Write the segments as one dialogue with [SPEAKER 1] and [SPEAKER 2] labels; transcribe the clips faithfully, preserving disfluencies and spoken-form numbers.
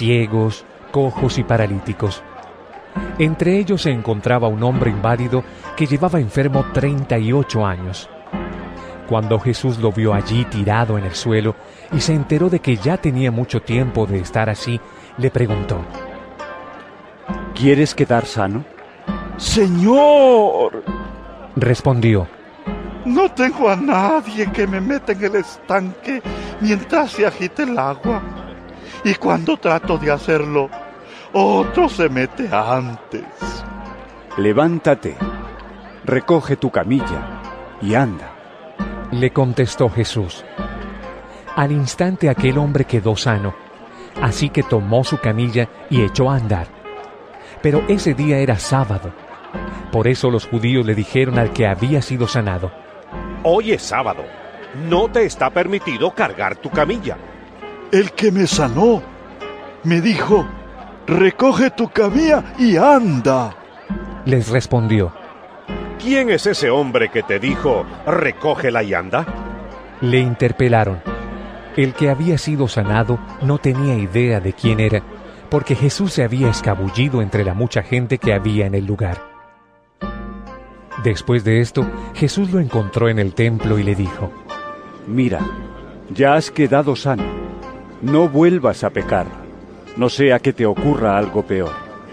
[SPEAKER 1] ciegos, cojos y paralíticos. Entre ellos se encontraba un hombre inválido que llevaba enfermo treinta y ocho años. Cuando Jesús lo vio allí tirado en el suelo y se enteró de que ya tenía mucho tiempo de estar así, le preguntó:
[SPEAKER 2] ¿Quieres quedar sano?
[SPEAKER 3] Señor,
[SPEAKER 1] respondió:
[SPEAKER 3] no tengo a nadie que me meta en el estanque mientras se agite el agua. Y cuando trato de hacerlo, otro se mete antes.
[SPEAKER 2] Levántate, recoge tu camilla y anda,
[SPEAKER 1] le contestó Jesús. Al instante aquel hombre quedó sano, así que tomó su camilla y echó a andar. Pero ese día era sábado. Por eso los judíos le dijeron al que había sido sanado:
[SPEAKER 4] hoy es sábado, no te está permitido cargar tu camilla.
[SPEAKER 3] El que me sanó me dijo: recoge tu camilla y anda.
[SPEAKER 1] Les respondió:
[SPEAKER 4] ¿quién es ese hombre que te dijo, recógela y anda?
[SPEAKER 1] Le interpelaron. El que había sido sanado no tenía idea de quién era, porque Jesús se había escabullido entre la mucha gente que había en el lugar. Después de esto, Jesús lo encontró en el templo y le dijo:
[SPEAKER 2] mira, ya has quedado sano, no vuelvas a pecar, no sea que te ocurra algo peor.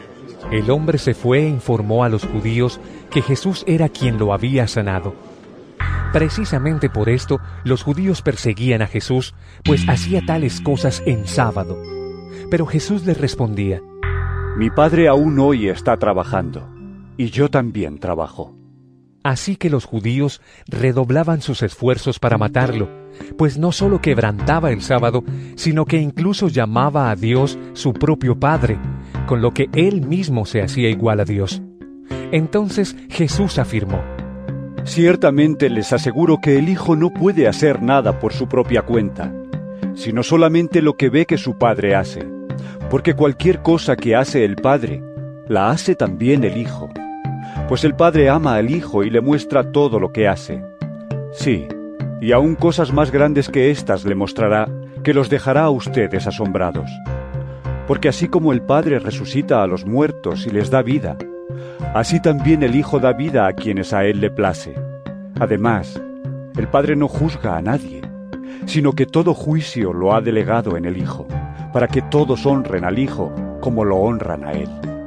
[SPEAKER 1] El hombre se fue e informó a los judíos que Jesús era quien lo había sanado. Precisamente por esto, los judíos perseguían a Jesús, pues hacía tales cosas en sábado. Pero Jesús les respondía:
[SPEAKER 2] mi Padre aún hoy está trabajando, y yo también trabajo.
[SPEAKER 1] Así que los judíos redoblaban sus esfuerzos para matarlo, pues no solo quebrantaba el sábado, sino que incluso llamaba a Dios su propio Padre, con lo que él mismo se hacía igual a Dios. Entonces Jesús afirmó:
[SPEAKER 2] ciertamente les aseguro que el Hijo no puede hacer nada por su propia cuenta, sino solamente lo que ve que su Padre hace, porque cualquier cosa que hace el Padre, la hace también el Hijo. Pues el Padre ama al Hijo y le muestra todo lo que hace. Sí, y aún cosas más grandes que éstas le mostrará, que los dejará a ustedes asombrados. Porque así como el Padre resucita a los muertos y les da vida, así también el Hijo da vida a quienes a Él le place. Además, el Padre no juzga a nadie, sino que todo juicio lo ha delegado en el Hijo, para que todos honren al Hijo como lo honran a Él.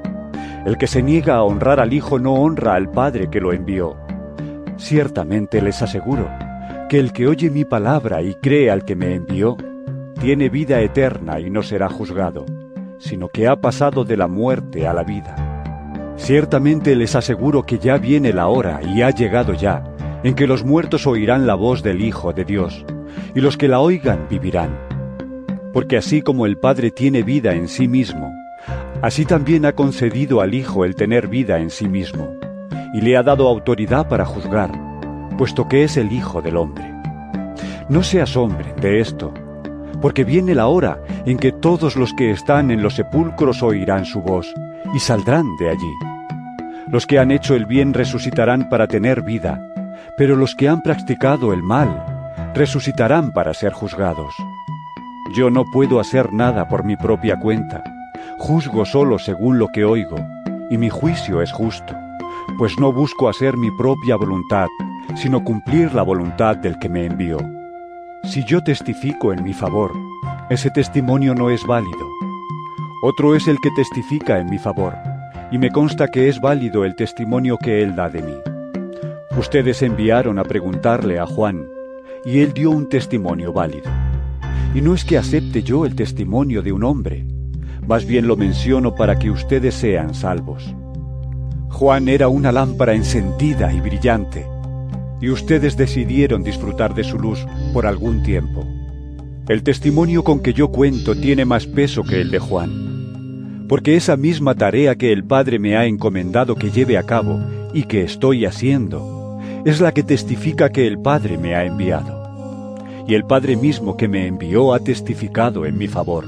[SPEAKER 2] El que se niega a honrar al Hijo no honra al Padre que lo envió. Ciertamente les aseguro que el que oye mi palabra y cree al que me envió, tiene vida eterna y no será juzgado, sino que ha pasado de la muerte a la vida. Ciertamente les aseguro que ya viene la hora, y ha llegado ya, en que los muertos oirán la voz del Hijo de Dios, y los que la oigan vivirán. Porque así como el Padre tiene vida en sí mismo, así también ha concedido al Hijo el tener vida en sí mismo, y le ha dado autoridad para juzgar, puesto que es el Hijo del hombre. No se asombren de esto, porque viene la hora en que todos los que están en los sepulcros oirán su voz, y saldrán de allí. Los que han hecho el bien resucitarán para tener vida, pero los que han practicado el mal resucitarán para ser juzgados. Yo no puedo hacer nada por mi propia cuenta. Juzgo solo según lo que oigo, y mi juicio es justo, pues no busco hacer mi propia voluntad, sino cumplir la voluntad del que me envió. Si yo testifico en mi favor, ese testimonio no es válido. Otro es el que testifica en mi favor, y me consta que es válido el testimonio que él da de mí. Ustedes enviaron a preguntarle a Juan, y él dio un testimonio válido. Y no es que acepte yo el testimonio de un hombre, más bien lo menciono para que ustedes sean salvos. Juan era una lámpara encendida y brillante, y ustedes decidieron disfrutar de su luz por algún tiempo. El testimonio con que yo cuento tiene más peso que el de Juan, porque esa misma tarea que el Padre me ha encomendado que lleve a cabo y que estoy haciendo, es la que testifica que el Padre me ha enviado. Y el Padre mismo que me envió ha testificado en mi favor.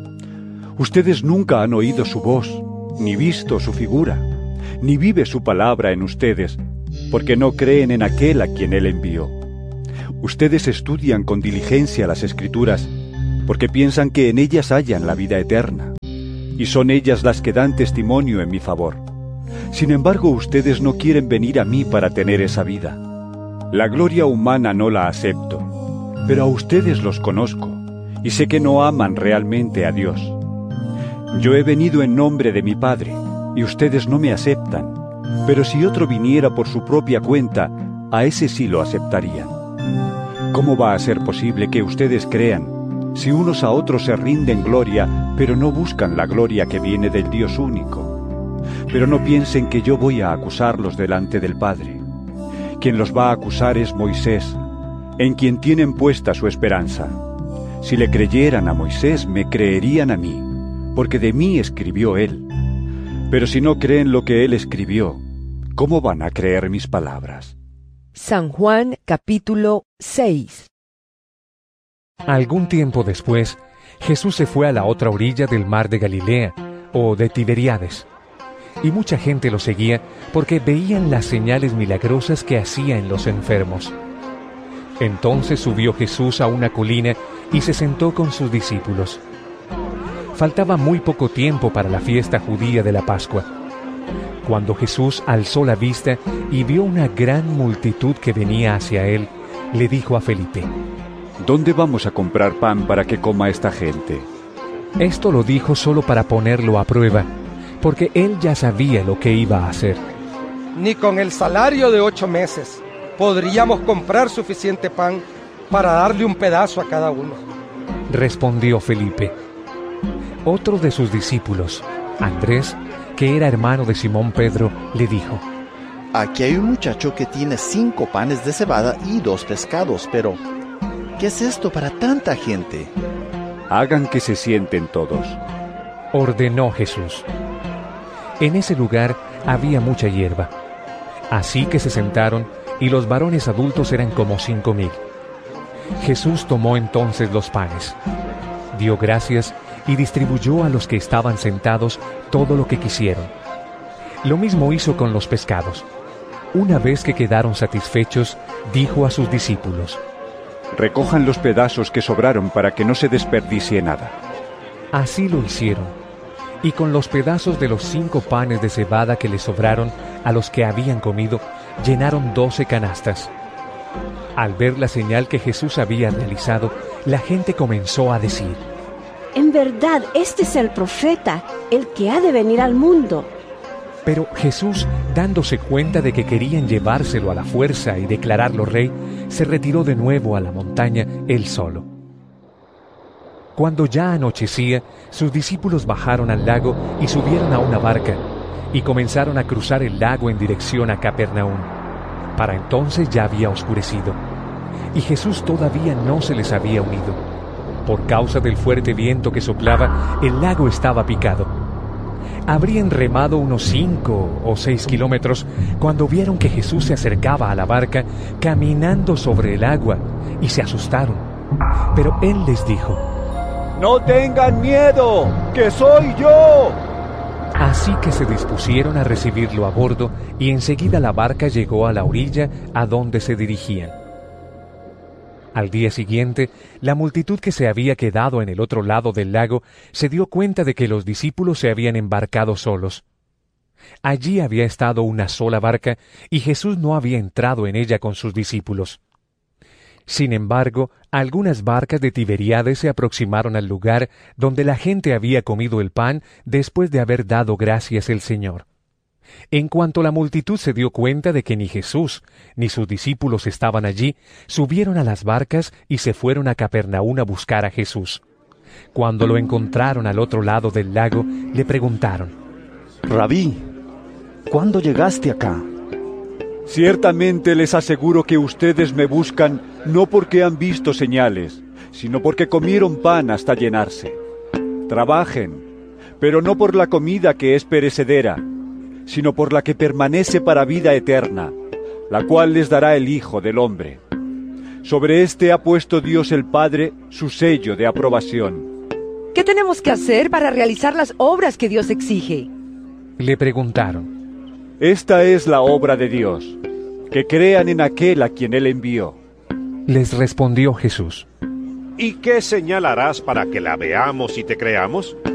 [SPEAKER 2] Ustedes nunca han oído su voz, ni visto su figura, ni vive su palabra en ustedes, porque no creen en aquel a quien él envió. Ustedes estudian con diligencia las Escrituras, porque piensan que en ellas hallan la vida eterna. y son ellas las que dan testimonio en mi favor. Sin embargo, ustedes no quieren venir a mí para tener esa vida. La gloria humana no la acepto, pero a ustedes los conozco, y sé que no aman realmente a Dios. Yo he venido en nombre de mi Padre, y ustedes no me aceptan, pero si otro viniera por su propia cuenta, a ese sí lo aceptarían. ¿Cómo va a ser posible que ustedes crean, si unos a otros se rinden gloria, pero no buscan la gloria que viene del Dios único? Pero no piensen que yo voy a acusarlos delante del Padre. Quien los va a acusar es Moisés, en quien tienen puesta su esperanza. Si le creyeran a Moisés, me creerían a mí, porque de mí escribió él. Pero si no creen lo que él escribió, ¿cómo van a creer mis palabras?
[SPEAKER 5] San Juan capítulo seis.
[SPEAKER 1] Algún tiempo después, Jesús se fue a la otra orilla del mar de Galilea, o de Tiberíades, y mucha gente lo seguía porque veían las señales milagrosas que hacía en los enfermos. Entonces subió Jesús a una colina y se sentó con sus discípulos. Faltaba muy poco tiempo para la fiesta judía de la Pascua. Cuando Jesús alzó la vista y vio una gran multitud que venía hacia él, le dijo a Felipe:
[SPEAKER 2] ¿Dónde vamos a comprar pan para que coma esta gente?
[SPEAKER 1] Esto lo dijo solo para ponerlo a prueba, porque él ya sabía lo que iba a hacer.
[SPEAKER 6] Ni con el salario de ocho meses podríamos comprar suficiente pan para darle un pedazo a cada uno.
[SPEAKER 1] Respondió Felipe. Otro de sus discípulos, Andrés, que era hermano de Simón Pedro, le dijo:
[SPEAKER 7] Aquí hay un muchacho que tiene cinco panes de cebada y dos pescados, pero ¿qué es esto para tanta gente?
[SPEAKER 2] Hagan que se sienten todos,
[SPEAKER 1] ordenó Jesús. En ese lugar había mucha hierba, así que se sentaron, y los varones adultos eran como cinco mil. Jesús tomó entonces los panes, dio gracias y distribuyó a los que estaban sentados todo lo que quisieron. Lo mismo hizo con los pescados. Una vez que quedaron satisfechos, dijo a sus discípulos:
[SPEAKER 2] recojan los pedazos que sobraron para que no se desperdicie nada.
[SPEAKER 1] Así lo hicieron, y con los pedazos de los cinco panes de cebada que les sobraron a los que habían comido, llenaron doce canastas. Al ver la señal que Jesús había realizado, la gente comenzó a decir:
[SPEAKER 8] en verdad, este es el profeta, el que ha de venir al mundo.
[SPEAKER 1] Pero Jesús, dándose cuenta de que querían llevárselo a la fuerza y declararlo rey, se retiró de nuevo a la montaña él solo. Cuando ya anochecía, sus discípulos bajaron al lago y subieron a una barca, y comenzaron a cruzar el lago en dirección a Capernaum. Para entonces ya había oscurecido, y Jesús todavía no se les había unido. Por causa del fuerte viento que soplaba, el lago estaba picado. Habrían remado unos cinco o seis kilómetros cuando vieron que Jesús se acercaba a la barca caminando sobre el agua, y se asustaron. Pero él les dijo:
[SPEAKER 2] ¡No tengan miedo, que soy yo!
[SPEAKER 1] Así que se dispusieron a recibirlo a bordo, y enseguida la barca llegó a la orilla a donde se dirigían. Al día siguiente, la multitud que se había quedado en el otro lado del lago se dio cuenta de que los discípulos se habían embarcado solos. Allí había estado una sola barca, y Jesús no había entrado en ella con sus discípulos. Sin embargo, algunas barcas de Tiberíades se aproximaron al lugar donde la gente había comido el pan después de haber dado gracias al Señor. En cuanto la multitud se dio cuenta de que ni Jesús ni sus discípulos estaban allí, subieron a las barcas y se fueron a Capernaum a buscar a Jesús. Cuando lo encontraron al otro lado del lago, le preguntaron:
[SPEAKER 9] Rabí, ¿cuándo llegaste acá?
[SPEAKER 2] Ciertamente les aseguro que ustedes me buscan no porque han visto señales, sino porque comieron pan hasta llenarse. Trabajen, pero no por la comida que es perecedera, sino por la que permanece para vida eterna, la cual les dará el Hijo del Hombre. Sobre este ha puesto Dios el Padre su sello de aprobación.
[SPEAKER 5] ¿Qué tenemos que hacer para realizar las obras que Dios exige?
[SPEAKER 1] Le preguntaron.
[SPEAKER 2] Esta es la obra de Dios, que crean en aquel a quien Él envió.
[SPEAKER 1] Les respondió Jesús:
[SPEAKER 4] ¿Y qué señal harás para que la veamos y te creamos?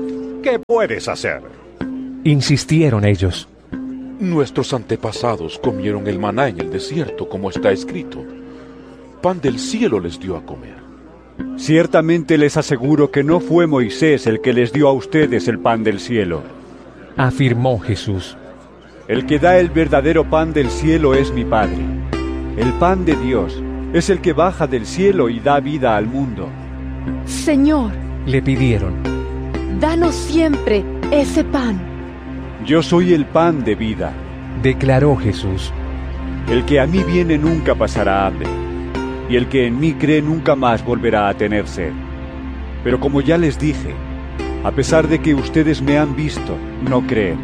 [SPEAKER 4] ¿qué puedes hacer?
[SPEAKER 1] Insistieron ellos.
[SPEAKER 10] Nuestros antepasados comieron el maná en el desierto, como está escrito. Pan del cielo les dio a comer.
[SPEAKER 2] Ciertamente les aseguro que no fue Moisés el que les dio a ustedes el pan del cielo,
[SPEAKER 1] afirmó Jesús.
[SPEAKER 2] El que da el verdadero pan del cielo es mi Padre. El pan de Dios es el que baja del cielo y da vida al mundo.
[SPEAKER 5] Señor,
[SPEAKER 1] le pidieron,
[SPEAKER 5] danos siempre ese pan.
[SPEAKER 2] Yo soy el pan de vida,
[SPEAKER 1] declaró Jesús.
[SPEAKER 2] El que a mí viene nunca pasará hambre, y el que en mí cree nunca más volverá a tener sed. Pero como ya les dije, a pesar de que ustedes me han visto, no creen.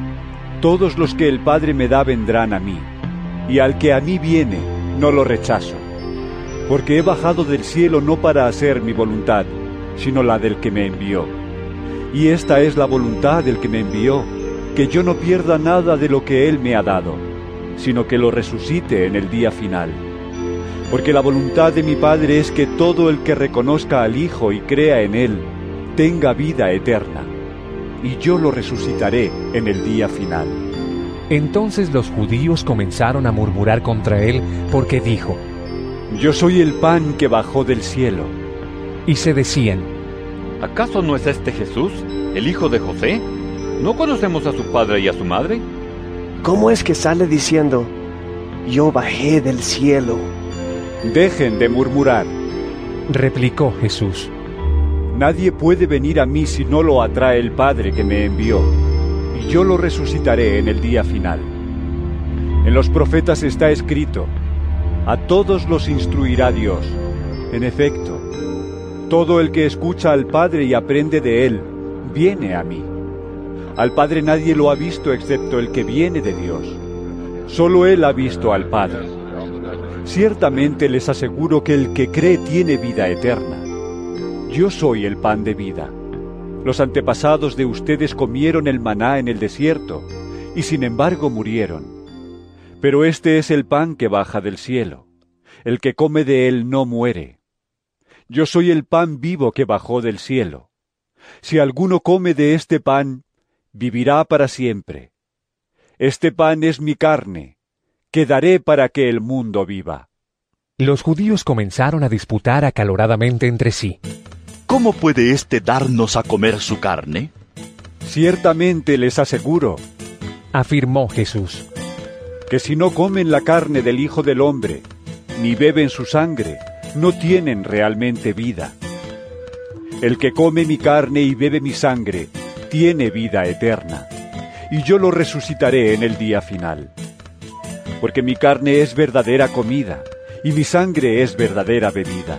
[SPEAKER 2] Todos los que el Padre me da vendrán a mí, y al que a mí viene, no lo rechazo. Porque he bajado del cielo no para hacer mi voluntad, sino la del que me envió. Y esta es la voluntad del que me envió, que yo no pierda nada de lo que Él me ha dado, sino que lo resucite en el día final. Porque la voluntad de mi Padre es que todo el que reconozca al Hijo y crea en Él, tenga vida eterna, y yo lo resucitaré en el día final.
[SPEAKER 1] Entonces los judíos comenzaron a murmurar contra Él, porque dijo,
[SPEAKER 2] Yo soy el pan que bajó del cielo.
[SPEAKER 1] Y se decían,
[SPEAKER 11] ¿acaso no es este Jesús, el hijo de José? ¿No conocemos a su padre y a su madre?
[SPEAKER 12] ¿Cómo es que sale diciendo, yo bajé del cielo?
[SPEAKER 2] Dejen de murmurar,
[SPEAKER 1] replicó Jesús.
[SPEAKER 2] Nadie puede venir a mí si no lo atrae el Padre que me envió, y yo lo resucitaré en el día final. En los profetas está escrito, a todos los instruirá Dios. En efecto, todo el que escucha al Padre y aprende de Él, viene a mí. Al Padre nadie lo ha visto excepto el que viene de Dios. Solo Él ha visto al Padre. Ciertamente les aseguro que el que cree tiene vida eterna. Yo soy el pan de vida. Los antepasados de ustedes comieron el maná en el desierto, y sin embargo murieron. Pero este es el pan que baja del cielo. El que come de él no muere. Yo soy el pan vivo que bajó del cielo. Si alguno come de este pan, vivirá para siempre. Este pan es mi carne, que daré para que el mundo viva.
[SPEAKER 1] Los judíos comenzaron a disputar acaloradamente entre sí.
[SPEAKER 13] ¿Cómo puede éste darnos a comer su carne?
[SPEAKER 2] Ciertamente les aseguro,
[SPEAKER 1] afirmó Jesús,
[SPEAKER 2] que si no comen la carne del Hijo del Hombre, ni beben su sangre, no tienen realmente vida. El que come mi carne y bebe mi sangre, tiene vida eterna, y yo lo resucitaré en el día final. Porque mi carne es verdadera comida, y mi sangre es verdadera bebida.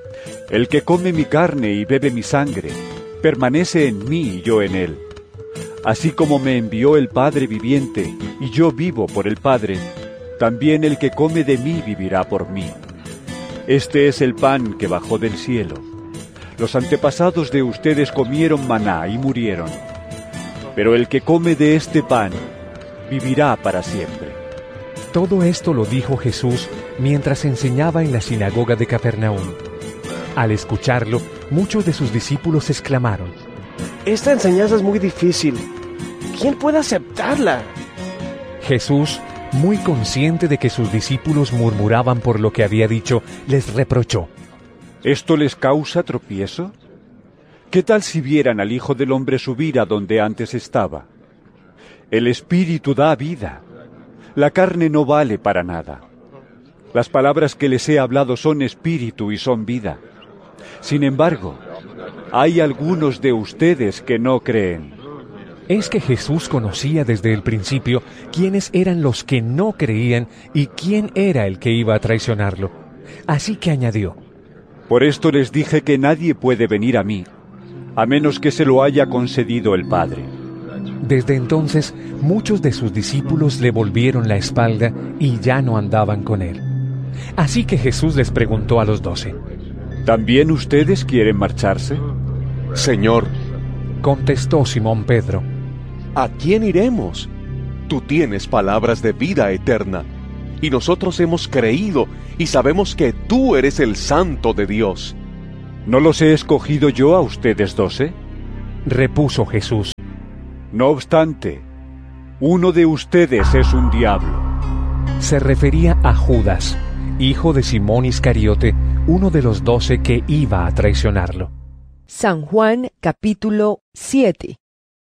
[SPEAKER 2] El que come mi carne y bebe mi sangre, permanece en mí y yo en él. Así como me envió el Padre viviente, y yo vivo por el Padre, también el que come de mí vivirá por mí. Este es el pan que bajó del cielo. Los antepasados de ustedes comieron maná y murieron. Pero el que come de este pan, vivirá para siempre.
[SPEAKER 1] Todo esto lo dijo Jesús mientras enseñaba en la sinagoga de Capernaum. Al escucharlo, muchos de sus discípulos exclamaron,
[SPEAKER 12] esta enseñanza es muy difícil. ¿Quién puede aceptarla?
[SPEAKER 1] Jesús, muy consciente de que sus discípulos murmuraban por lo que había dicho, les reprochó.
[SPEAKER 2] ¿Esto les causa tropiezo? ¿Qué tal si vieran al Hijo del Hombre subir a donde antes estaba? El Espíritu da vida. La carne no vale para nada. Las palabras que les he hablado son espíritu y son vida. Sin embargo, hay algunos de ustedes que no creen.
[SPEAKER 1] Es que Jesús conocía desde el principio quiénes eran los que no creían y quién era el que iba a traicionarlo. Así que añadió,
[SPEAKER 2] por esto les dije que nadie puede venir a mí, a menos que se lo haya concedido el Padre.
[SPEAKER 1] Desde entonces, muchos de sus discípulos le volvieron la espalda y ya no andaban con él. Así que Jesús les preguntó a los doce,
[SPEAKER 2] ¿también ustedes quieren marcharse?
[SPEAKER 10] Señor,
[SPEAKER 1] contestó Simón Pedro,
[SPEAKER 10] ¿a quién iremos? Tú tienes palabras de vida eterna, y nosotros hemos creído y sabemos que tú eres el Santo de Dios.
[SPEAKER 2] ¿No los he escogido yo a ustedes doce?
[SPEAKER 1] Repuso Jesús:
[SPEAKER 2] No obstante, uno de ustedes es un diablo.
[SPEAKER 1] Se refería a Judas, hijo de Simón Iscariote, uno de los doce que iba a traicionarlo.
[SPEAKER 5] San Juan capítulo siete.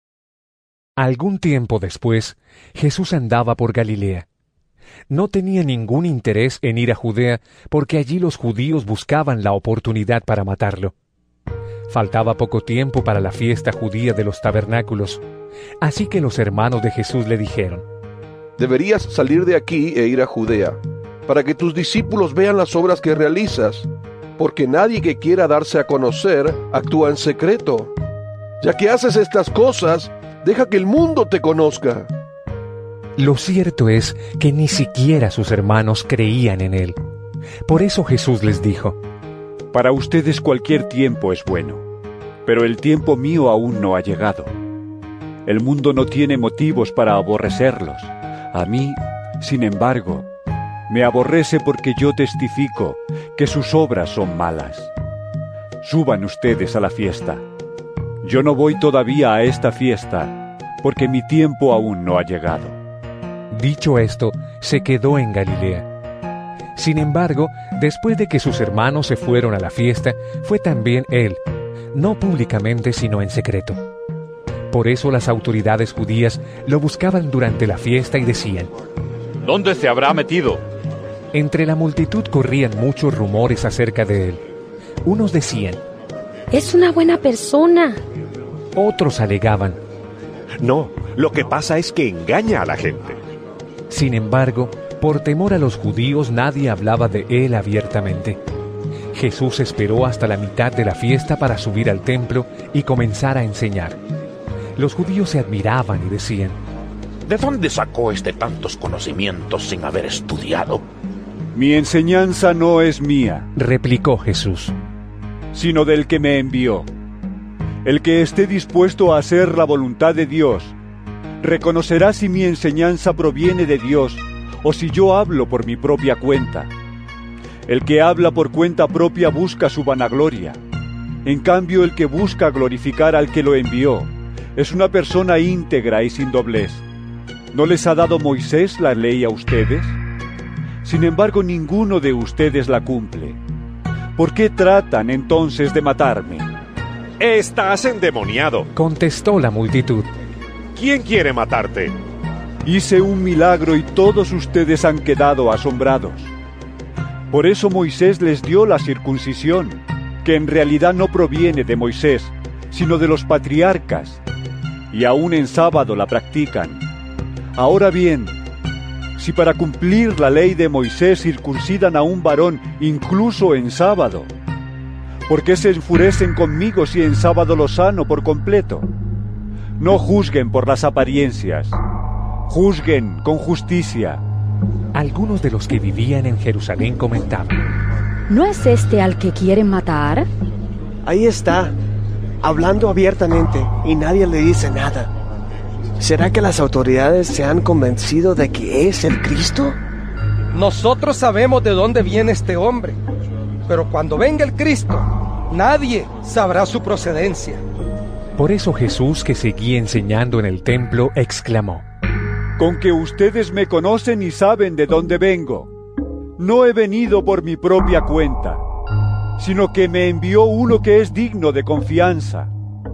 [SPEAKER 1] Algún tiempo después, Jesús andaba por Galilea. No tenía ningún interés en ir a Judea, porque allí los judíos buscaban la oportunidad para matarlo. Faltaba poco tiempo para la fiesta judía de los tabernáculos, así que los hermanos de Jesús le dijeron:
[SPEAKER 14] Deberías salir de aquí e ir a Judea, para que tus discípulos vean las obras que realizas, porque nadie que quiera darse a conocer actúa en secreto. Ya que haces estas cosas, deja que el mundo te conozca.
[SPEAKER 1] Lo cierto es que ni siquiera sus hermanos creían en él. Por eso Jesús les dijo:
[SPEAKER 2] Para ustedes cualquier tiempo es bueno, pero el tiempo mío aún no ha llegado. El mundo no tiene motivos para aborrecerlos. A mí, sin embargo, me aborrece porque yo testifico que sus obras son malas. Suban ustedes a la fiesta. Yo no voy todavía a esta fiesta, porque mi tiempo aún no ha llegado.
[SPEAKER 1] Dicho esto, se quedó en Galilea. Sin embargo, después de que sus hermanos se fueron a la fiesta, fue también él, no públicamente sino en secreto. Por eso las autoridades judías lo buscaban durante la fiesta y decían:
[SPEAKER 11] ¿Dónde se habrá metido?
[SPEAKER 1] Entre la multitud corrían muchos rumores acerca de él. Unos decían:
[SPEAKER 15] Es una buena persona.
[SPEAKER 1] Otros alegaban:
[SPEAKER 4] No, lo que pasa es que engaña a la gente.
[SPEAKER 1] Sin embargo, por temor a los judíos nadie hablaba de él abiertamente. Jesús esperó hasta la mitad de la fiesta para subir al templo y comenzar a enseñar. Los judíos se admiraban y decían:
[SPEAKER 16] ¿De dónde sacó este tantos conocimientos sin haber estudiado?
[SPEAKER 2] Mi enseñanza no es mía,
[SPEAKER 1] replicó Jesús,
[SPEAKER 2] sino del que me envió. El que esté dispuesto a hacer la voluntad de Dios, reconocerá si mi enseñanza proviene de Dios o si yo hablo por mi propia cuenta. El que habla por cuenta propia busca su vanagloria. En cambio, el que busca glorificar al que lo envió es una persona íntegra y sin doblez. ¿No les ha dado Moisés la ley a ustedes? Sin embargo, ninguno de ustedes la cumple. ¿Por qué tratan entonces de matarme?
[SPEAKER 4] Estás endemoniado,
[SPEAKER 1] contestó la multitud.
[SPEAKER 4] ¿Quién quiere matarte?
[SPEAKER 2] Hice un milagro y todos ustedes han quedado asombrados. Por eso Moisés les dio la circuncisión, que en realidad no proviene de Moisés, sino de los patriarcas, y aún en sábado la practican. Ahora bien, si para cumplir la ley de Moisés circuncidan a un varón incluso en sábado, ¿por qué se enfurecen conmigo si en sábado lo sano por completo? No juzguen por las apariencias, juzguen con justicia.
[SPEAKER 1] Algunos de los que vivían en Jerusalén comentaban:
[SPEAKER 15] ¿No es este al que quieren matar?
[SPEAKER 12] Ahí está, hablando abiertamente y nadie le dice nada. ¿Será que las autoridades se han convencido de que es el Cristo?
[SPEAKER 6] Nosotros sabemos de dónde viene este hombre, pero cuando venga el Cristo, nadie sabrá su procedencia.
[SPEAKER 1] Por eso Jesús, que seguía enseñando en el templo, exclamó:
[SPEAKER 2] Con que ustedes me conocen y saben de dónde vengo. No he venido por mi propia cuenta, sino que me envió uno que es digno de confianza.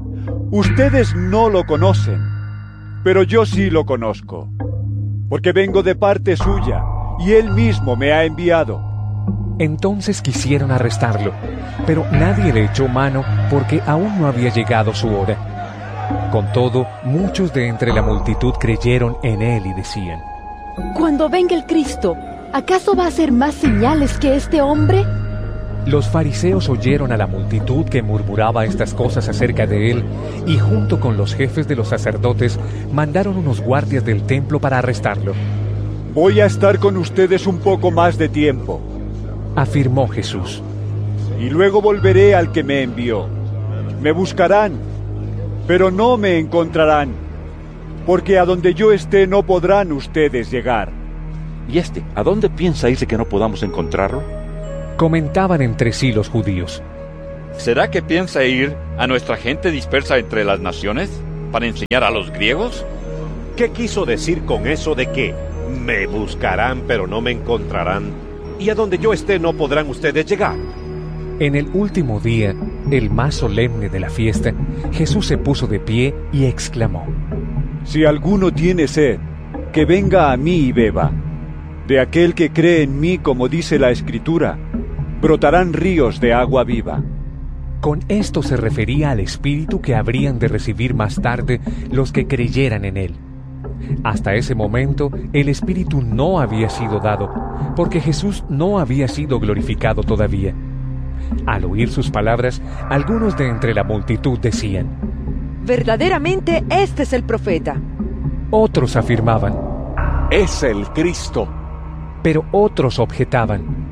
[SPEAKER 2] Ustedes no lo conocen, pero yo sí lo conozco, porque vengo de parte suya, y él mismo me ha enviado.
[SPEAKER 1] Entonces quisieron arrestarlo, pero nadie le echó mano porque aún no había llegado su hora. Con todo, muchos de entre la multitud creyeron en él y decían:
[SPEAKER 15] Cuando venga el Cristo, ¿acaso va a hacer más señales que este hombre?
[SPEAKER 1] Los fariseos oyeron a la multitud que murmuraba estas cosas acerca de él, y junto con los jefes de los sacerdotes mandaron unos guardias del templo para arrestarlo.
[SPEAKER 2] Voy a estar con ustedes un poco más de tiempo,
[SPEAKER 1] afirmó Jesús,
[SPEAKER 2] y luego volveré al que me envió. Me buscarán, pero no me encontrarán, porque a donde yo esté no podrán ustedes llegar.
[SPEAKER 13] ¿Y este, a dónde piensa irse que no podamos encontrarlo?
[SPEAKER 1] Comentaban entre sí los judíos.
[SPEAKER 11] ¿Será que piensa ir a nuestra gente dispersa entre las naciones para enseñar a los griegos?
[SPEAKER 4] ¿Qué quiso decir con eso de que me buscarán pero no me encontrarán, y a donde yo esté no podrán ustedes llegar?
[SPEAKER 1] En el último día, el más solemne de la fiesta, Jesús se puso de pie y exclamó:
[SPEAKER 2] Si alguno tiene sed, que venga a mí y beba. De aquel que cree en mí, como dice la Escritura, brotarán ríos de agua viva.
[SPEAKER 1] Con esto se refería al Espíritu que habrían de recibir más tarde los que creyeran en Él. Hasta ese momento, el Espíritu no había sido dado, porque Jesús no había sido glorificado todavía. Al oír sus palabras, algunos de entre la multitud decían:
[SPEAKER 5] verdaderamente este es el profeta.
[SPEAKER 1] Otros afirmaban:
[SPEAKER 10] es el Cristo.
[SPEAKER 1] Pero otros objetaban: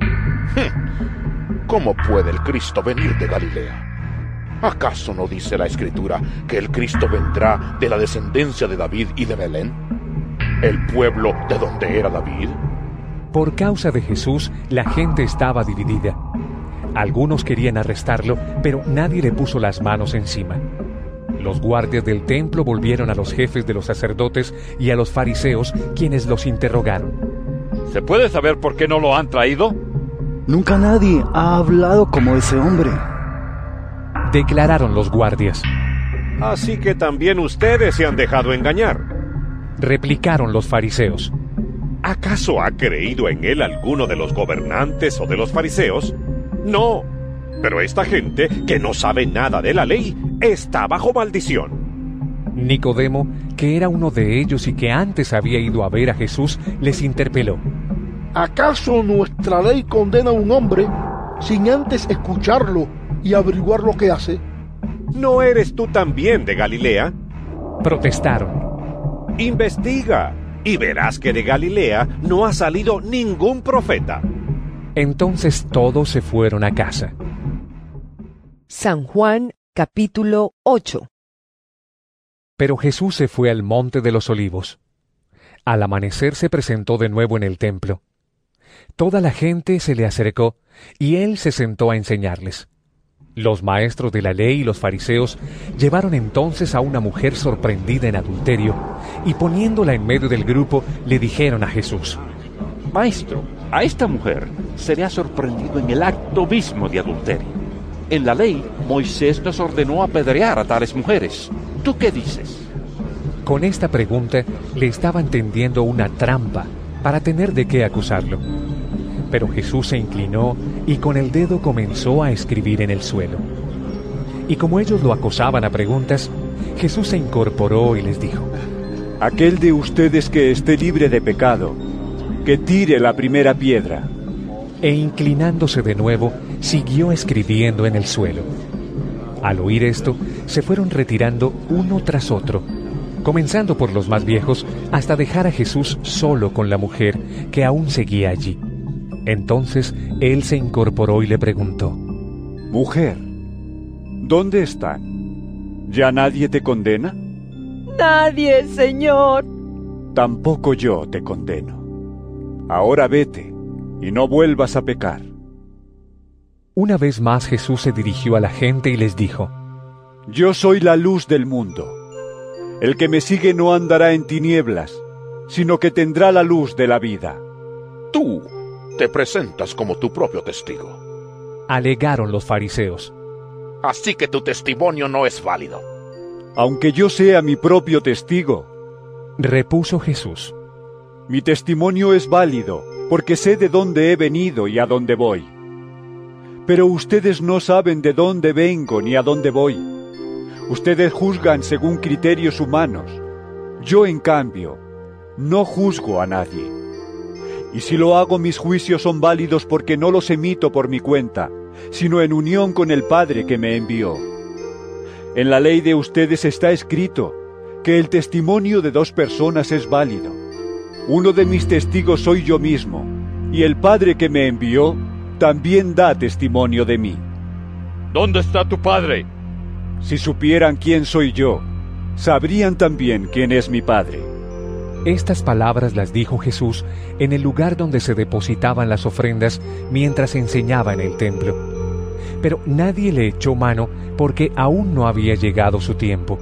[SPEAKER 16] ¿cómo puede el Cristo venir de Galilea? ¿Acaso no dice la Escritura que el Cristo vendrá de la descendencia de David y de Belén, el pueblo de donde era David?
[SPEAKER 1] Por causa de Jesús, la gente estaba dividida. Algunos querían arrestarlo, pero nadie le puso las manos encima. Los guardias del templo volvieron a los jefes de los sacerdotes y a los fariseos, quienes los interrogaron.
[SPEAKER 11] ¿Se puede saber por qué no lo han traído?
[SPEAKER 9] Nunca nadie ha hablado como ese hombre,
[SPEAKER 1] declararon los guardias.
[SPEAKER 4] Así que también ustedes se han dejado engañar,
[SPEAKER 1] replicaron los fariseos.
[SPEAKER 4] ¿Acaso ha creído en él alguno de los gobernantes o de los fariseos? No, pero esta gente, que no sabe nada de la ley, está bajo maldición.
[SPEAKER 1] Nicodemo, que era uno de ellos y que antes había ido a ver a Jesús, les interpeló:
[SPEAKER 17] ¿acaso nuestra ley condena a un hombre sin antes escucharlo y averiguar lo que hace?
[SPEAKER 4] ¿No eres tú también de Galilea?
[SPEAKER 1] Protestaron.
[SPEAKER 4] Investiga, y verás que de Galilea no ha salido ningún profeta.
[SPEAKER 1] Entonces todos se fueron a casa.
[SPEAKER 5] San Juan, capítulo ocho.
[SPEAKER 1] Pero Jesús se fue al monte de los Olivos. Al amanecer se presentó de nuevo en el templo. Toda la gente se le acercó, y él se sentó a enseñarles. Los maestros de la ley y los fariseos llevaron entonces a una mujer sorprendida en adulterio, y poniéndola en medio del grupo, le dijeron a Jesús:
[SPEAKER 18] Maestro, a esta mujer se le ha sorprendido en el acto mismo de adulterio. En la ley, Moisés nos ordenó apedrear a tales mujeres. ¿Tú qué dices?
[SPEAKER 1] Con esta pregunta le estaban tendiendo una trampa para tener de qué acusarlo. Pero Jesús se inclinó y con el dedo comenzó a escribir en el suelo. Y como ellos lo acosaban a preguntas, Jesús se incorporó y les dijo:
[SPEAKER 2] aquel de ustedes que esté libre de pecado, que tire la primera piedra.
[SPEAKER 1] E inclinándose de nuevo, siguió escribiendo en el suelo. Al oír esto, se fueron retirando uno tras otro, comenzando por los más viejos, hasta dejar a Jesús solo con la mujer, que aún seguía allí. Entonces él se incorporó y le preguntó:
[SPEAKER 2] mujer, ¿dónde están? ¿Ya nadie te condena?
[SPEAKER 5] Nadie, Señor.
[SPEAKER 2] Tampoco yo te condeno. Ahora vete y no vuelvas a pecar.
[SPEAKER 1] Una vez más Jesús se dirigió a la gente y les dijo:
[SPEAKER 2] yo soy la luz del mundo. El que me sigue no andará en tinieblas, sino que tendrá la luz de la vida.
[SPEAKER 16] Tú te presentas como tu propio testigo,
[SPEAKER 1] alegaron los fariseos.
[SPEAKER 16] Así que tu testimonio no es válido.
[SPEAKER 2] Aunque yo sea mi propio testigo,
[SPEAKER 1] repuso Jesús,
[SPEAKER 2] mi testimonio es válido, porque sé de dónde he venido y a dónde voy. Pero ustedes no saben de dónde vengo ni a dónde voy. Ustedes juzgan según criterios humanos. Yo, en cambio, no juzgo a nadie. Y si lo hago, mis juicios son válidos porque no los emito por mi cuenta, sino en unión con el Padre que me envió. En la ley de ustedes está escrito que el testimonio de dos personas es válido. Uno de mis testigos soy yo mismo, y el Padre que me envió también da testimonio de mí.
[SPEAKER 11] ¿Dónde está tu Padre?
[SPEAKER 2] Si supieran quién soy yo, sabrían también quién es mi Padre.
[SPEAKER 1] Estas palabras las dijo Jesús en el lugar donde se depositaban las ofrendas mientras enseñaba en el templo. Pero nadie le echó mano porque aún no había llegado su tiempo.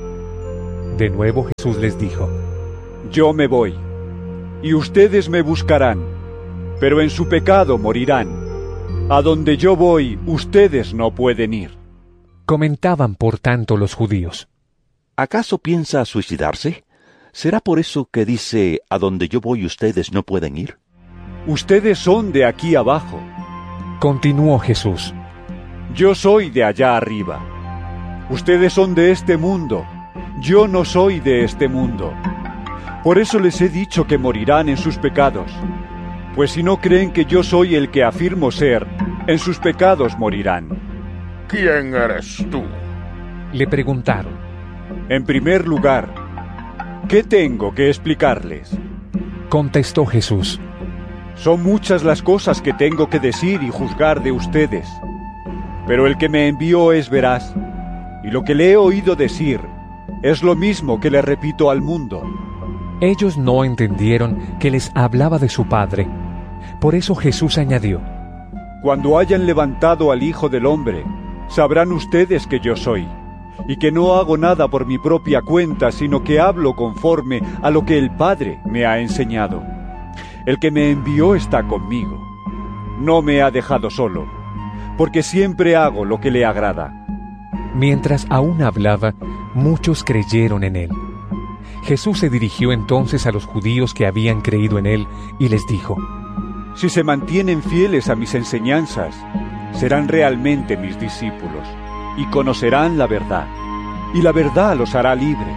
[SPEAKER 1] De nuevo Jesús les dijo:
[SPEAKER 2] Yo me voy, y ustedes me buscarán, pero en su pecado morirán. A donde yo voy, ustedes no pueden ir.
[SPEAKER 1] Comentaban por tanto los judíos:
[SPEAKER 18] ¿Acaso piensa suicidarse? ¿Será por eso que dice, a donde yo voy ustedes no pueden ir?
[SPEAKER 2] Ustedes son de aquí abajo.
[SPEAKER 1] Continuó Jesús:
[SPEAKER 2] Yo soy de allá arriba. Ustedes son de este mundo. Yo no soy de este mundo. Por eso les he dicho que morirán en sus pecados. Pues si no creen que yo soy el que afirmo ser, en sus pecados morirán.
[SPEAKER 16] ¿Quién eres tú?
[SPEAKER 1] Le preguntaron.
[SPEAKER 2] En primer lugar, ¿qué tengo que explicarles?
[SPEAKER 1] Contestó Jesús:
[SPEAKER 2] Son muchas las cosas que tengo que decir y juzgar de ustedes. Pero el que me envió es veraz, y lo que le he oído decir es lo mismo que le repito al mundo.
[SPEAKER 1] Ellos no entendieron que les hablaba de su Padre. Por eso Jesús añadió:
[SPEAKER 2] Cuando hayan levantado al Hijo del Hombre, sabrán ustedes que yo soy, y que no hago nada por mi propia cuenta, sino que hablo conforme a lo que el Padre me ha enseñado. El que me envió está conmigo. No me ha dejado solo, porque siempre hago lo que le agrada.
[SPEAKER 1] Mientras aún hablaba, muchos creyeron en él. Jesús se dirigió entonces a los judíos que habían creído en él y les dijo:
[SPEAKER 2] Si se mantienen fieles a mis enseñanzas, serán realmente mis discípulos, y conocerán la verdad, y la verdad los hará libres.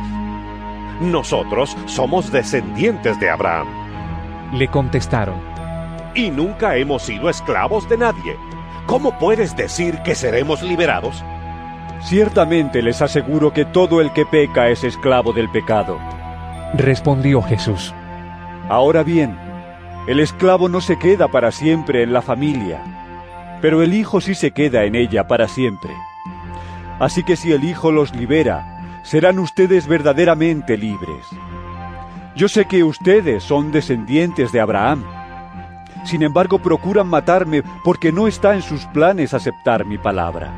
[SPEAKER 4] Nosotros somos descendientes de Abraham.
[SPEAKER 1] Le contestaron:
[SPEAKER 4] Y nunca hemos sido esclavos de nadie. ¿Cómo puedes decir que seremos liberados?
[SPEAKER 2] Ciertamente les aseguro que todo el que peca es esclavo del pecado.
[SPEAKER 1] Respondió Jesús:
[SPEAKER 2] Ahora bien, el esclavo no se queda para siempre en la familia, pero el hijo sí se queda en ella para siempre. Así que si el hijo los libera, serán ustedes verdaderamente libres. Yo sé que ustedes son descendientes de Abraham. Sin embargo, procuran matarme porque no está en sus planes aceptar mi palabra.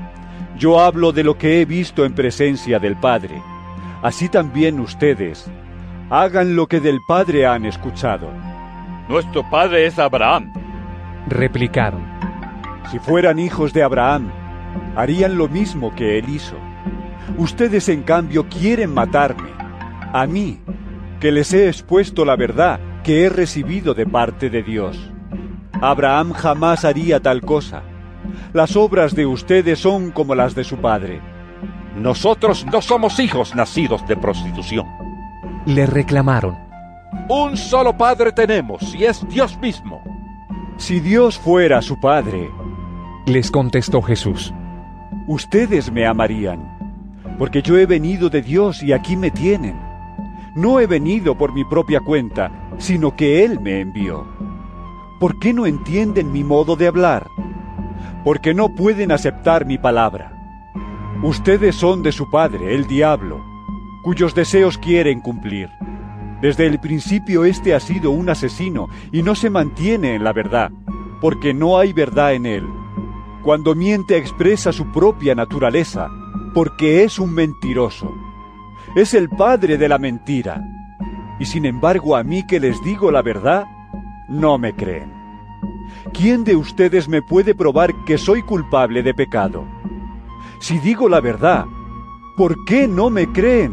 [SPEAKER 2] Yo hablo de lo que he visto en presencia del Padre. Así también ustedes hagan lo que del Padre han escuchado.
[SPEAKER 11] Nuestro padre es Abraham.
[SPEAKER 1] Replicaron:
[SPEAKER 2] Si fueran hijos de Abraham, harían lo mismo que él hizo. Ustedes, en cambio, quieren matarme, a mí, que les he expuesto la verdad que he recibido de parte de Dios. Abraham jamás haría tal cosa. Las obras de ustedes son como las de su padre.
[SPEAKER 18] Nosotros no somos hijos nacidos de prostitución.
[SPEAKER 1] Le reclamaron:
[SPEAKER 18] Un solo padre tenemos, y es Dios mismo.
[SPEAKER 2] Si Dios fuera su padre,
[SPEAKER 1] les contestó Jesús,
[SPEAKER 2] ustedes me amarían, porque yo he venido de Dios y aquí me tienen. No he venido por mi propia cuenta, sino que Él me envió. ¿Por qué no entienden mi modo de hablar? Porque no pueden aceptar mi palabra. Ustedes son de su padre, el diablo, cuyos deseos quieren cumplir. Desde el principio éste ha sido un asesino y no se mantiene en la verdad, porque no hay verdad en él. Cuando miente expresa su propia naturaleza, porque es un mentiroso. Es el padre de la mentira. Y sin embargo, a mí que les digo la verdad, no me creen. ¿Quién de ustedes me puede probar que soy culpable de pecado? Si digo la verdad, ¿por qué no me creen?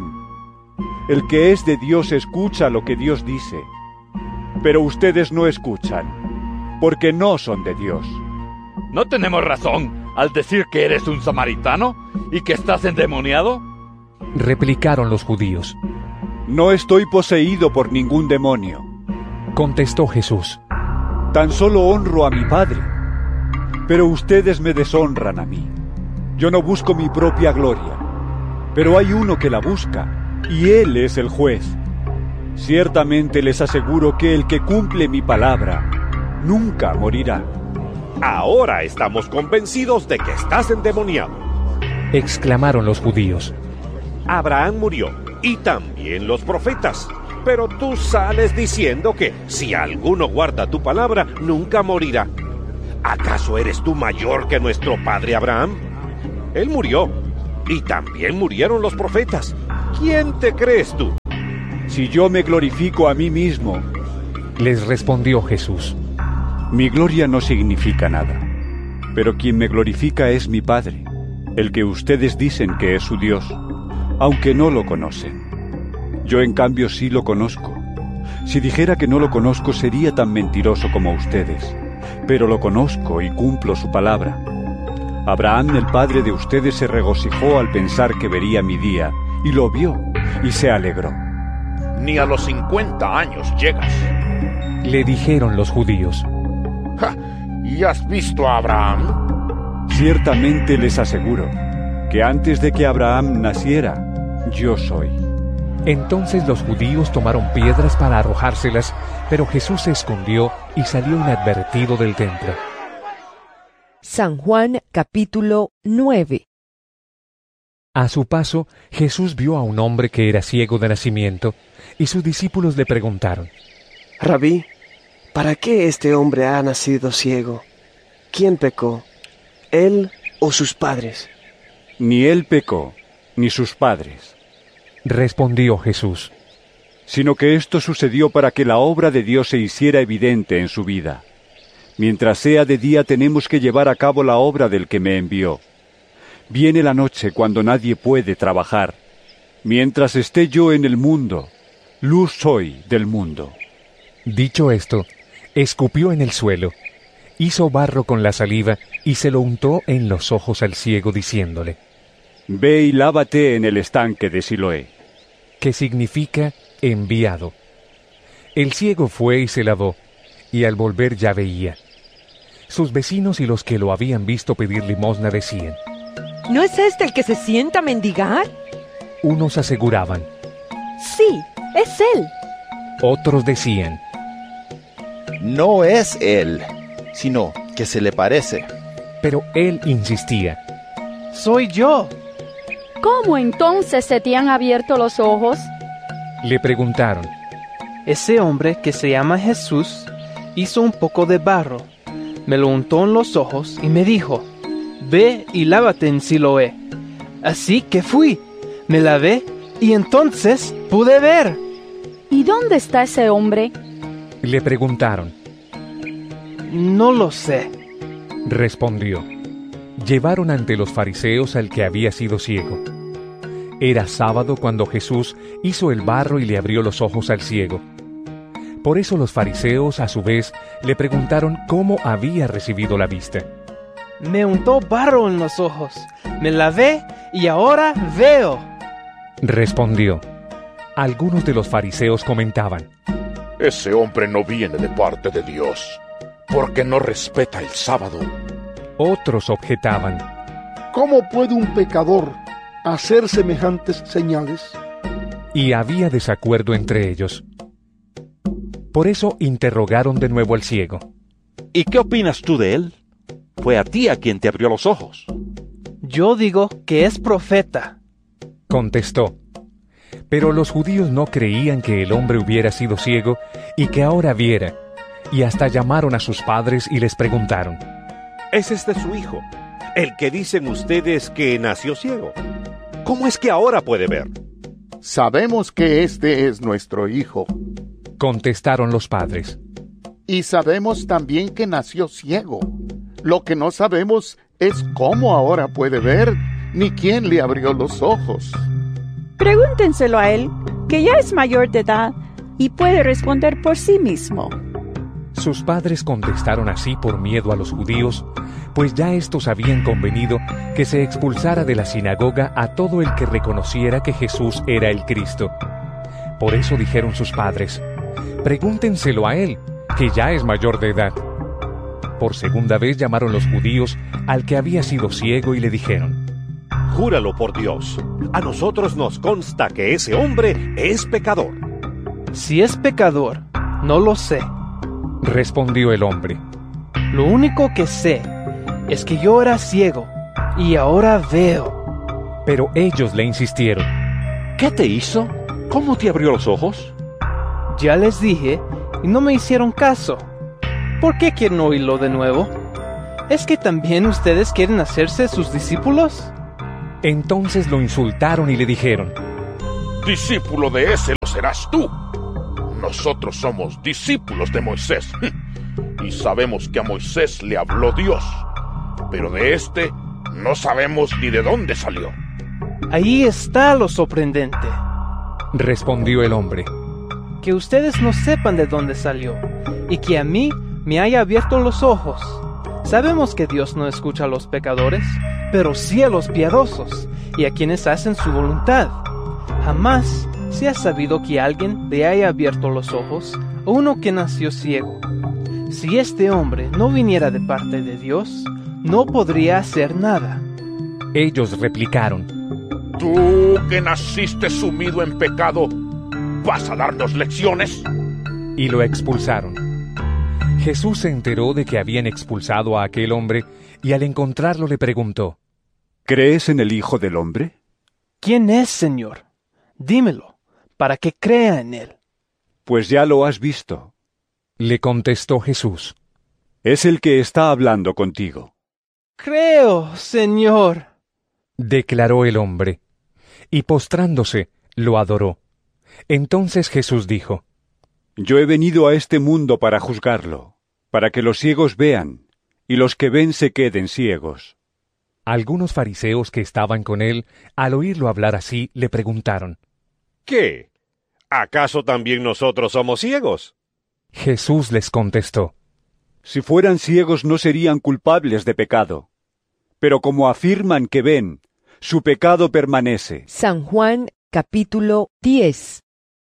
[SPEAKER 2] El que es de Dios escucha lo que Dios dice, pero ustedes no escuchan, porque no son de Dios.
[SPEAKER 11] ¿No tenemos razón al decir que eres un samaritano y que estás endemoniado?
[SPEAKER 1] Replicaron los judíos.
[SPEAKER 2] No estoy poseído por ningún demonio.
[SPEAKER 1] Contestó Jesús.
[SPEAKER 2] Tan solo honro a mi Padre, pero ustedes me deshonran a mí. Yo no busco mi propia gloria, pero hay uno que la busca, y Él es el juez. Ciertamente les aseguro que el que cumple mi palabra nunca morirá.
[SPEAKER 4] Ahora estamos convencidos de que estás endemoniado.
[SPEAKER 1] Exclamaron los judíos.
[SPEAKER 4] Abraham murió, y también los profetas. Pero tú sales diciendo que si alguno guarda tu palabra, nunca morirá. ¿Acaso eres tú mayor que nuestro padre Abraham? Él murió, y también murieron los profetas. ¿Quién te crees tú?
[SPEAKER 2] Si yo me glorifico a mí mismo,
[SPEAKER 1] les respondió Jesús,
[SPEAKER 2] mi gloria no significa nada, pero quien me glorifica es mi Padre, el que ustedes dicen que es su Dios, aunque no lo conocen. Yo en cambio sí lo conozco. Si dijera que no lo conozco sería tan mentiroso como ustedes, pero lo conozco y cumplo su palabra. Abraham, el padre de ustedes, se regocijó al pensar que vería mi día, y lo vio, y se alegró.
[SPEAKER 16] Ni a los cincuenta años llegas,
[SPEAKER 1] le dijeron los judíos.
[SPEAKER 16] ¡Ja! ¿Y has visto a Abraham?
[SPEAKER 2] Ciertamente les aseguro que antes de que Abraham naciera, yo soy.
[SPEAKER 1] Entonces los judíos tomaron piedras para arrojárselas, pero Jesús se escondió y salió inadvertido del templo.
[SPEAKER 5] San Juan capítulo nueve.
[SPEAKER 1] A su paso, Jesús vio a un hombre que era ciego de nacimiento, y sus discípulos le preguntaron:
[SPEAKER 12] Rabí, ¿para qué este hombre ha nacido ciego? ¿Quién pecó, él o sus padres?
[SPEAKER 2] Ni él pecó, ni sus padres,
[SPEAKER 1] respondió Jesús,
[SPEAKER 2] sino que esto sucedió para que la obra de Dios se hiciera evidente en su vida. Mientras sea de día tenemos que llevar a cabo la obra del que me envió. Viene la noche cuando nadie puede trabajar. Mientras esté yo en el mundo, luz soy del mundo.
[SPEAKER 1] Dicho esto, escupió en el suelo, hizo barro con la saliva y se lo untó en los ojos al ciego, diciéndole:
[SPEAKER 2] Ve y lávate en el estanque de Siloé,
[SPEAKER 1] que significa enviado. El ciego fue y se lavó, y al volver ya veía. Sus vecinos y los que lo habían visto pedir limosna decían:
[SPEAKER 5] ¿No es este el que se sienta a mendigar?
[SPEAKER 1] Unos aseguraban:
[SPEAKER 15] Sí, es él.
[SPEAKER 1] Otros decían:
[SPEAKER 7] No es él, sino que se le parece.
[SPEAKER 1] Pero él insistía:
[SPEAKER 6] Soy yo.
[SPEAKER 15] ¿Cómo entonces se te han abierto los ojos?
[SPEAKER 1] Le preguntaron.
[SPEAKER 6] Ese hombre que se llama Jesús hizo un poco de barro, me lo untó en los ojos y me dijo: Ve y lávate en Siloé. Así que fui, me lavé y entonces pude ver.
[SPEAKER 15] ¿Y dónde está ese hombre?
[SPEAKER 1] Le preguntaron.
[SPEAKER 6] No lo sé,
[SPEAKER 1] respondió. Llevaron ante los fariseos al que había sido ciego. Era sábado cuando Jesús hizo el barro y le abrió los ojos al ciego. Por eso los fariseos, a su vez, le preguntaron cómo había recibido la vista.
[SPEAKER 6] Me untó barro en los ojos, me lavé y ahora veo,
[SPEAKER 1] respondió. Algunos de los fariseos comentaban:
[SPEAKER 16] Ese hombre no viene de parte de Dios, porque no respeta el sábado.
[SPEAKER 1] Otros objetaban:
[SPEAKER 17] ¿Cómo puede un pecador hacer semejantes señales?
[SPEAKER 1] Y había desacuerdo entre ellos. Por eso interrogaron de nuevo al ciego.
[SPEAKER 18] ¿Y qué opinas tú de él? Fue a ti a quien te abrió los ojos.
[SPEAKER 6] Yo digo que es profeta,
[SPEAKER 1] contestó. Pero los judíos no creían que el hombre hubiera sido ciego y que ahora viera, y hasta llamaron a sus padres y les preguntaron:
[SPEAKER 4] ¿Es este su hijo, el que dicen ustedes que nació ciego? ¿Cómo es que ahora puede ver?
[SPEAKER 19] Sabemos que este es nuestro hijo,
[SPEAKER 1] contestaron los padres.
[SPEAKER 19] Y sabemos también que nació ciego. Lo que no sabemos es cómo ahora puede ver, ni quién le abrió los ojos.
[SPEAKER 20] Pregúntenselo a él, que ya es mayor de edad y puede responder por sí mismo.
[SPEAKER 1] Sus padres contestaron así por miedo a los judíos, pues ya estos habían convenido que se expulsara de la sinagoga a todo el que reconociera que Jesús era el Cristo. Por eso dijeron sus padres: Pregúntenselo a él, que ya es mayor de edad. Por segunda vez llamaron los judíos al que había sido ciego y le dijeron:
[SPEAKER 4] Júralo por Dios, a nosotros nos consta que ese hombre es pecador.
[SPEAKER 6] Si es pecador, no lo sé,
[SPEAKER 1] respondió el hombre.
[SPEAKER 6] Lo único que sé es que yo era ciego y ahora veo.
[SPEAKER 1] Pero ellos le insistieron:
[SPEAKER 18] ¿Qué te hizo? ¿Cómo te abrió los ojos?
[SPEAKER 6] Ya les dije y no me hicieron caso. ¿Por qué quieren oírlo de nuevo? ¿Es que también ustedes quieren hacerse sus discípulos?
[SPEAKER 1] Entonces lo insultaron y le dijeron:
[SPEAKER 16] discípulo de ese lo serás tú. Nosotros somos discípulos de Moisés y sabemos que a Moisés le habló Dios, pero de este no sabemos ni de dónde salió.
[SPEAKER 6] Ahí está lo sorprendente,
[SPEAKER 1] respondió el hombre,
[SPEAKER 6] que ustedes no sepan de dónde salió y que a mí me haya abierto los ojos. Sabemos que Dios no escucha a los pecadores, pero sí a los piadosos y a quienes hacen su voluntad. Jamás se ha sabido que alguien le haya abierto los ojos a uno que nació ciego. Si este hombre no viniera de parte de Dios, no podría hacer nada.
[SPEAKER 1] Ellos replicaron:
[SPEAKER 16] tú que naciste sumido en pecado, ¿vas a darnos lecciones?
[SPEAKER 1] Y lo expulsaron. Jesús se enteró de que habían expulsado a aquel hombre y al encontrarlo le preguntó:
[SPEAKER 2] ¿crees en el Hijo del Hombre?
[SPEAKER 6] ¿Quién es, Señor? Dímelo, para que crea en él.
[SPEAKER 2] Pues ya lo has visto,
[SPEAKER 1] le contestó Jesús.
[SPEAKER 2] Es el que está hablando contigo.
[SPEAKER 6] Creo, Señor,
[SPEAKER 1] declaró el hombre, y postrándose, lo adoró. Entonces Jesús dijo:
[SPEAKER 2] yo he venido a este mundo para juzgarlo, para que los ciegos vean, y los que ven se queden ciegos.
[SPEAKER 1] Algunos fariseos que estaban con él, al oírlo hablar así, le preguntaron:
[SPEAKER 4] ¿qué? ¿Acaso también nosotros somos ciegos?
[SPEAKER 1] Jesús les contestó:
[SPEAKER 2] si fueran ciegos no serían culpables de pecado, pero como afirman que ven, su pecado permanece.
[SPEAKER 5] San Juan, capítulo diez.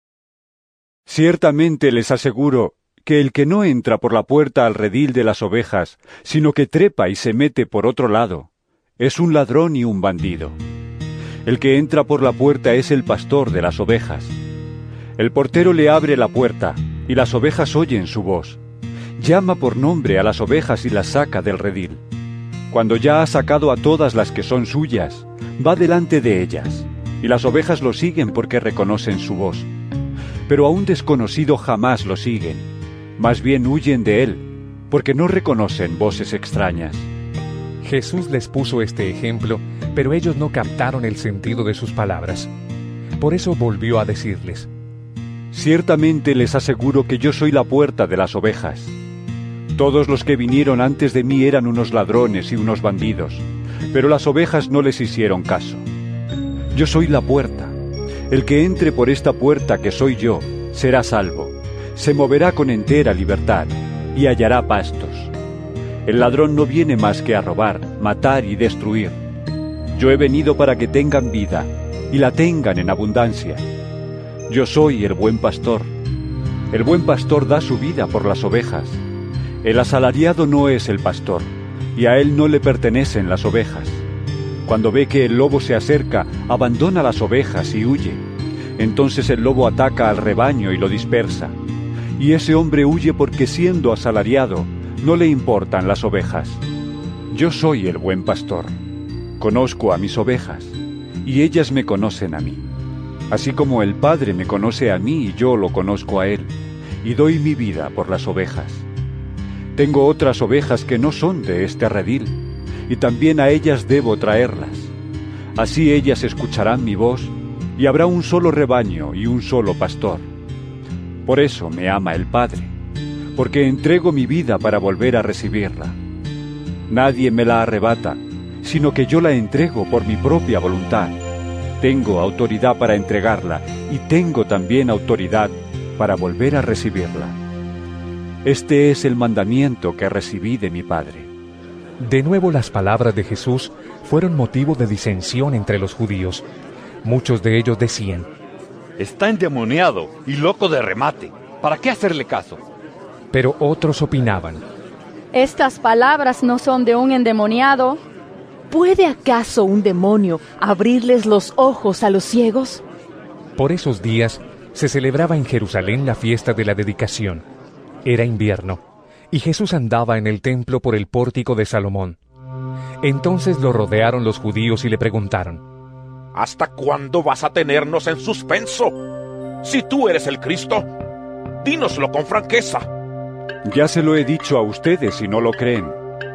[SPEAKER 2] Ciertamente les aseguro que el que no entra por la puerta al redil de las ovejas, sino que trepa y se mete por otro lado, es un ladrón y un bandido. El que entra por la puerta es el pastor de las ovejas. El portero le abre la puerta, y las ovejas oyen su voz. Llama por nombre a las ovejas y las saca del redil. Cuando ya ha sacado a todas las que son suyas, va delante de ellas, y las ovejas lo siguen porque reconocen su voz. Pero a un desconocido jamás lo siguen, más bien huyen de él, porque no reconocen voces extrañas.
[SPEAKER 1] Jesús les puso este ejemplo, pero ellos no captaron el sentido de sus palabras. Por eso volvió a decirles:
[SPEAKER 2] ciertamente les aseguro que yo soy la puerta de las ovejas. Todos los que vinieron antes de mí eran unos ladrones y unos bandidos, pero las ovejas no les hicieron caso. Yo soy la puerta. El que entre por esta puerta que soy yo, será salvo, se moverá con entera libertad, y hallará pastos. El ladrón no viene más que a robar, matar y destruir. Yo he venido para que tengan vida, y la tengan en abundancia. Yo soy el buen pastor. El buen pastor da su vida por las ovejas. El asalariado no es el pastor, y a él no le pertenecen las ovejas. Cuando ve que el lobo se acerca, abandona las ovejas y huye. Entonces el lobo ataca al rebaño y lo dispersa. Y ese hombre huye porque siendo asalariado, no le importan las ovejas. Yo soy el buen pastor. Conozco a mis ovejas, y ellas me conocen a mí. Así como el Padre me conoce a mí y yo lo conozco a él, y doy mi vida por las ovejas. Tengo otras ovejas que no son de este redil, y también a ellas debo traerlas. Así ellas escucharán mi voz, y habrá un solo rebaño y un solo pastor. Por eso me ama el Padre, porque entrego mi vida para volver a recibirla. Nadie me la arrebata, sino que yo la entrego por mi propia voluntad. Tengo autoridad para entregarla, y tengo también autoridad para volver a recibirla. Este es el mandamiento que recibí de mi Padre.
[SPEAKER 1] De nuevo las palabras de Jesús fueron motivo de disensión entre los judíos. Muchos de ellos decían:
[SPEAKER 11] está endemoniado y loco de remate. ¿Para qué hacerle caso?
[SPEAKER 1] Pero otros opinaban:
[SPEAKER 15] estas palabras no son de un endemoniado.
[SPEAKER 5] ¿Puede acaso un demonio abrirles los ojos a los ciegos?
[SPEAKER 1] Por esos días se celebraba en Jerusalén la fiesta de la dedicación. Era invierno, y Jesús andaba en el templo por el pórtico de Salomón. Entonces lo rodearon los judíos y le preguntaron:
[SPEAKER 16] ¿hasta cuándo vas a tenernos en suspenso? Si tú eres el Cristo, dínoslo con franqueza.
[SPEAKER 2] Ya se lo he dicho a ustedes y no lo creen.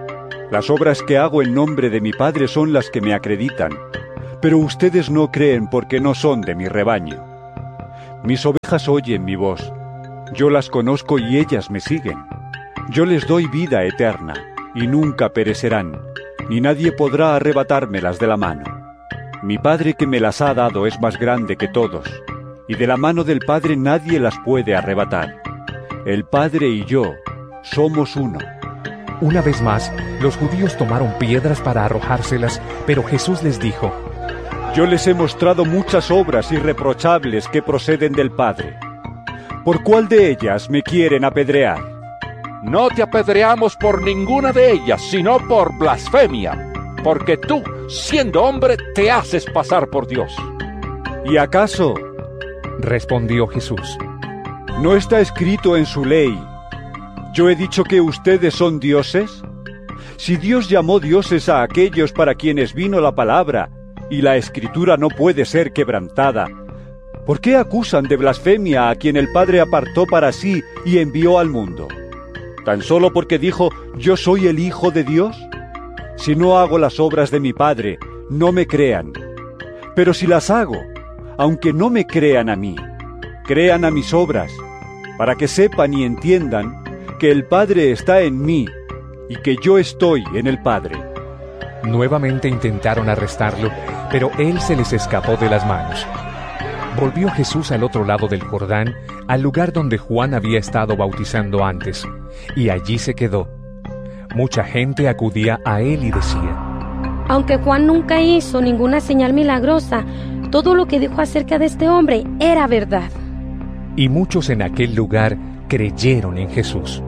[SPEAKER 2] Las obras que hago en nombre de mi Padre son las que me acreditan, pero ustedes no creen porque no son de mi rebaño. Mis ovejas oyen mi voz, yo las conozco y ellas me siguen. Yo les doy vida eterna, y nunca perecerán, ni nadie podrá arrebatármelas de la mano. Mi Padre que me las ha dado es más grande que todos, y de la mano del Padre nadie las puede arrebatar. El Padre y yo somos uno.
[SPEAKER 1] Una vez más, los judíos tomaron piedras para arrojárselas, pero Jesús les dijo:
[SPEAKER 2] Yo les he mostrado muchas obras irreprochables que proceden del Padre. ¿Por cuál de ellas me quieren apedrear?
[SPEAKER 18] No te apedreamos por ninguna de ellas, sino por blasfemia, porque tú, siendo hombre, te haces pasar por Dios.
[SPEAKER 2] ¿Y acaso?
[SPEAKER 1] Respondió Jesús.
[SPEAKER 2] ¿No está escrito en su ley: yo he dicho que ustedes son dioses? Si Dios llamó dioses a aquellos para quienes vino la palabra, y la Escritura no puede ser quebrantada, ¿por qué acusan de blasfemia a quien el Padre apartó para sí y envió al mundo? ¿Tan solo porque dijo, yo soy el Hijo de Dios? Si no hago las obras de mi Padre, no me crean. Pero si las hago, aunque no me crean a mí, crean a mis obras, para que sepan y entiendan que el Padre está en mí y que yo estoy en el Padre.
[SPEAKER 1] Nuevamente intentaron arrestarlo, pero él se les escapó de las manos. Volvió Jesús al otro lado del Jordán, al lugar donde Juan había estado bautizando antes, y allí se quedó. Mucha gente acudía a él y decía:
[SPEAKER 21] Aunque Juan nunca hizo ninguna señal milagrosa, todo lo que dijo acerca de este hombre era verdad.
[SPEAKER 1] Y muchos en aquel lugar creyeron en Jesús.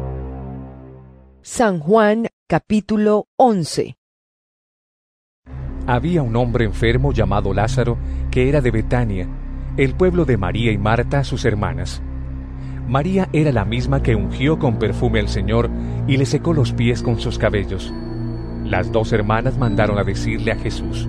[SPEAKER 5] San Juan, capítulo once.
[SPEAKER 1] Había un hombre enfermo llamado Lázaro, que era de Betania, el pueblo de María y Marta, sus hermanas. María era la misma que ungió con perfume al Señor y le secó los pies con sus cabellos. Las dos hermanas mandaron a decirle a Jesús: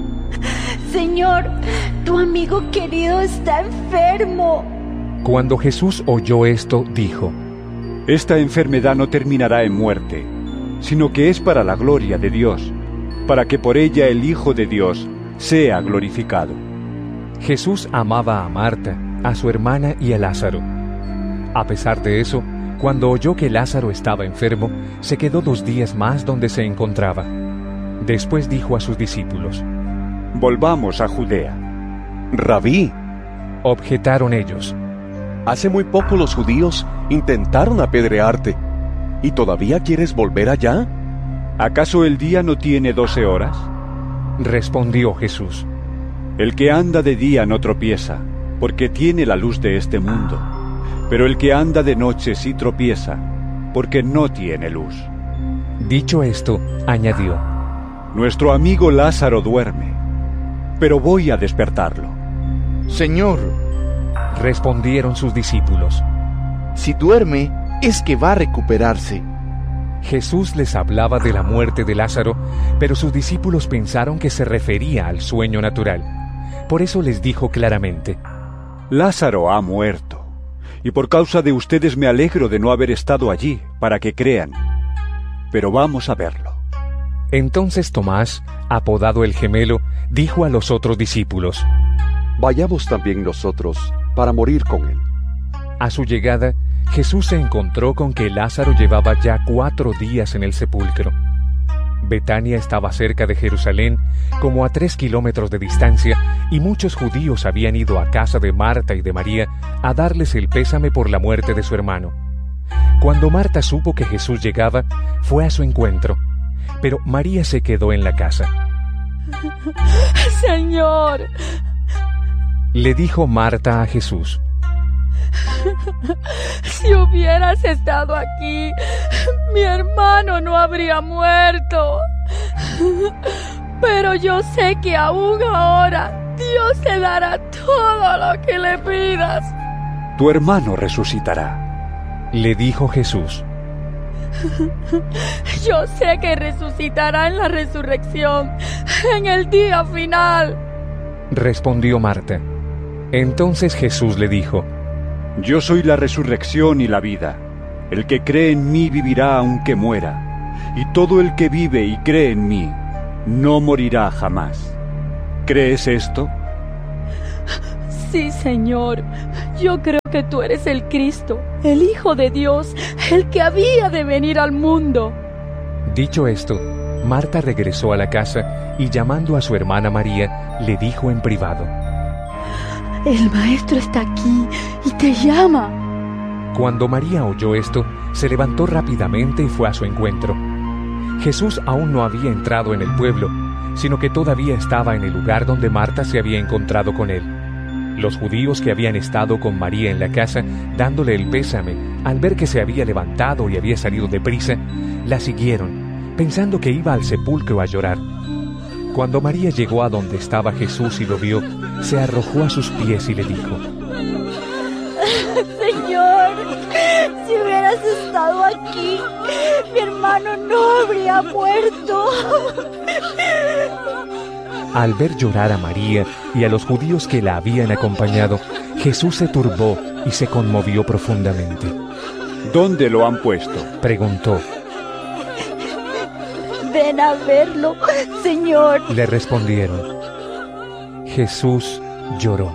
[SPEAKER 22] Señor, tu amigo querido está enfermo.
[SPEAKER 1] Cuando Jesús oyó esto, dijo:
[SPEAKER 2] Esta enfermedad no terminará en muerte, sino que es para la gloria de Dios, para que por ella el Hijo de Dios sea glorificado.
[SPEAKER 1] Jesús amaba a Marta, a su hermana y a Lázaro. A pesar de eso, cuando oyó que Lázaro estaba enfermo, se quedó dos días más donde se encontraba. Después dijo a sus discípulos:
[SPEAKER 2] Volvamos a Judea.
[SPEAKER 10] Rabí,
[SPEAKER 1] objetaron ellos,
[SPEAKER 10] hace muy poco los judíos intentaron apedrearte, ¿y todavía quieres volver allá?
[SPEAKER 2] ¿Acaso el día no tiene doce horas?
[SPEAKER 1] Respondió Jesús:
[SPEAKER 2] El que anda de día no tropieza, porque tiene la luz de este mundo. Pero el que anda de noche sí tropieza, porque no tiene luz.
[SPEAKER 1] Dicho esto, añadió:
[SPEAKER 2] Nuestro amigo Lázaro duerme, pero voy a despertarlo.
[SPEAKER 23] Señor,
[SPEAKER 1] respondieron sus discípulos,
[SPEAKER 23] si duerme, es que va a recuperarse.
[SPEAKER 1] Jesús les hablaba de la muerte de Lázaro, pero sus discípulos pensaron que se refería al sueño natural. Por eso les dijo claramente:
[SPEAKER 2] Lázaro ha muerto, y por causa de ustedes me alegro de no haber estado allí, para que crean. Pero vamos a verlo.
[SPEAKER 1] Entonces Tomás, apodado el Gemelo, dijo a los otros discípulos:
[SPEAKER 14] Vayamos también nosotros, para morir con él.
[SPEAKER 1] A su llegada, Jesús se encontró con que Lázaro llevaba ya cuatro días en el sepulcro. Betania estaba cerca de Jerusalén, como a tres kilómetros de distancia, y muchos judíos habían ido a casa de Marta y de María a darles el pésame por la muerte de su hermano. Cuando Marta supo que Jesús llegaba, fue a su encuentro, pero María se quedó en la casa.
[SPEAKER 22] Señor,
[SPEAKER 1] le dijo Marta a Jesús:
[SPEAKER 22] si hubieras estado aquí, mi hermano no habría muerto. Pero yo sé que aún ahora Dios te dará todo lo que le pidas.
[SPEAKER 2] Tu hermano resucitará,
[SPEAKER 1] le dijo Jesús.
[SPEAKER 22] Yo sé que resucitará en la resurrección, en el día final,
[SPEAKER 1] respondió Marta. Entonces Jesús le dijo:
[SPEAKER 2] Yo soy la resurrección y la vida. El que cree en mí vivirá aunque muera, y todo el que vive y cree en mí no morirá jamás. ¿Crees esto?
[SPEAKER 22] Sí, Señor. Yo creo que tú eres el Cristo, el Hijo de Dios, el que había de venir al mundo.
[SPEAKER 1] Dicho esto, Marta regresó a la casa y llamando a su hermana María, le dijo en privado:
[SPEAKER 22] El Maestro está aquí y te llama.
[SPEAKER 1] Cuando María oyó esto, se levantó rápidamente y fue a su encuentro. Jesús aún no había entrado en el pueblo, sino que todavía estaba en el lugar donde Marta se había encontrado con él. Los judíos que habían estado con María en la casa, dándole el pésame, al ver que se había levantado y había salido deprisa, la siguieron, pensando que iba al sepulcro a llorar. Cuando María llegó a donde estaba Jesús y lo vio, se arrojó a sus pies y le dijo:
[SPEAKER 22] Señor, si hubieras estado aquí, mi hermano no habría muerto.
[SPEAKER 1] Al ver llorar a María y a los judíos que la habían acompañado, Jesús se turbó y se conmovió profundamente.
[SPEAKER 2] ¿Dónde lo han puesto?,
[SPEAKER 1] preguntó.
[SPEAKER 22] Ven a verlo, Señor,
[SPEAKER 1] le respondieron. Jesús lloró.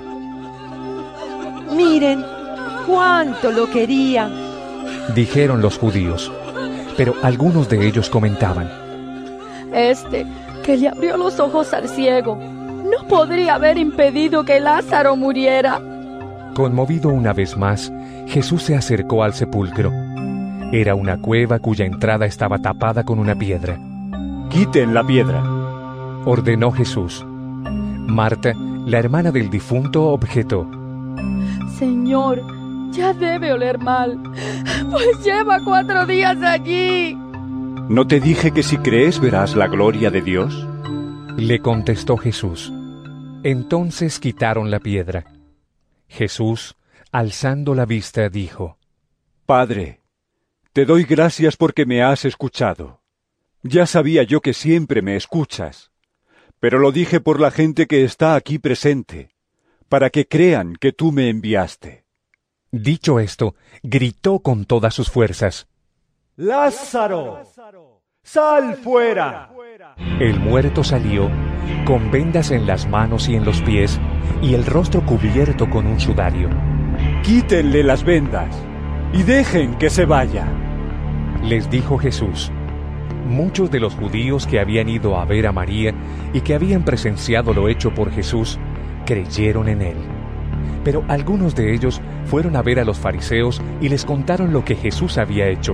[SPEAKER 3] Miren cuánto lo querían,
[SPEAKER 1] dijeron los judíos, pero algunos de ellos comentaban:
[SPEAKER 22] Este que le abrió los ojos al ciego no podría haber impedido que Lázaro muriera.
[SPEAKER 1] Conmovido una vez más, Jesús se acercó al sepulcro. Era una cueva cuya entrada estaba tapada con una piedra.
[SPEAKER 2] Quiten la piedra,
[SPEAKER 1] ordenó Jesús. Marta, la hermana del difunto, objetó:
[SPEAKER 22] Señor, ya debe oler mal, pues lleva cuatro días aquí.
[SPEAKER 2] ¿No te dije que si crees verás la gloria de Dios?,
[SPEAKER 1] le contestó Jesús. Entonces quitaron la piedra. Jesús, alzando la vista, dijo:
[SPEAKER 2] Padre, te doy gracias porque me has escuchado. Ya sabía yo que siempre me escuchas, pero lo dije por la gente que está aquí presente, para que crean que tú me enviaste.
[SPEAKER 1] Dicho esto, gritó con todas sus fuerzas:
[SPEAKER 8] ¡Lázaro, sal fuera!
[SPEAKER 1] El muerto salió, con vendas en las manos y en los pies, y el rostro cubierto con un sudario.
[SPEAKER 2] Quítenle las vendas, y dejen que se vaya,
[SPEAKER 1] les dijo Jesús. Muchos de los judíos que habían ido a ver a María y que habían presenciado lo hecho por Jesús, creyeron en él. Pero algunos de ellos fueron a ver a los fariseos y les contaron lo que Jesús había hecho.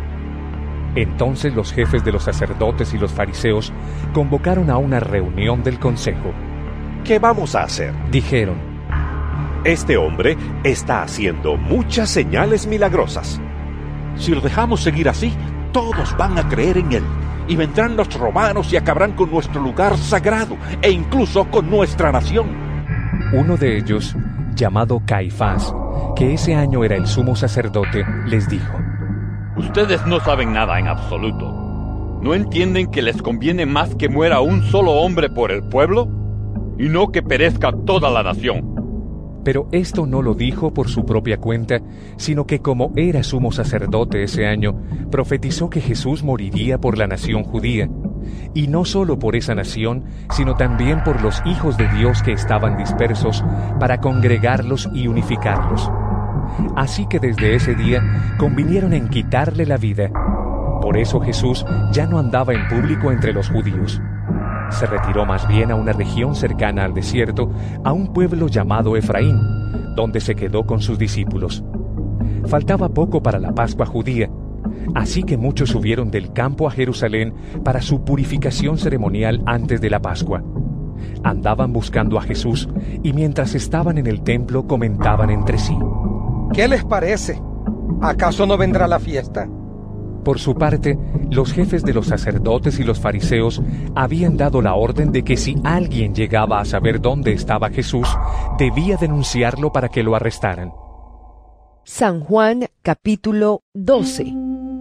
[SPEAKER 1] Entonces los jefes de los sacerdotes y los fariseos convocaron a una reunión del consejo.
[SPEAKER 4] ¿Qué vamos a hacer?,
[SPEAKER 1] dijeron.
[SPEAKER 4] Este hombre está haciendo muchas señales milagrosas.
[SPEAKER 18] Si lo dejamos seguir así, todos van a creer en él, y vendrán los romanos y acabarán con nuestro lugar sagrado, e incluso con nuestra nación.
[SPEAKER 1] Uno de ellos, llamado Caifás, que ese año era el sumo sacerdote, les dijo:
[SPEAKER 11] Ustedes no saben nada en absoluto. ¿No entienden que les conviene más que muera un solo hombre por el pueblo, y no que perezca toda la nación?
[SPEAKER 1] Pero esto no lo dijo por su propia cuenta, sino que como era sumo sacerdote ese año, profetizó que Jesús moriría por la nación judía, y no solo por esa nación, sino también por los hijos de Dios que estaban dispersos, para congregarlos y unificarlos. Así que desde ese día convinieron en quitarle la vida. Por eso Jesús ya no andaba en público entre los judíos. Se retiró más bien a una región cercana al desierto, a un pueblo llamado Efraín, donde se quedó con sus discípulos. Faltaba poco para la Pascua judía, así que muchos subieron del campo a Jerusalén para su purificación ceremonial antes de la Pascua. Andaban buscando a Jesús y mientras estaban en el templo comentaban entre sí:
[SPEAKER 13] ¿Qué les parece? ¿Acaso no vendrá la fiesta?
[SPEAKER 1] Por su parte, los jefes de los sacerdotes y los fariseos habían dado la orden de que si alguien llegaba a saber dónde estaba Jesús, debía denunciarlo para que lo arrestaran.
[SPEAKER 3] San Juan capítulo doce.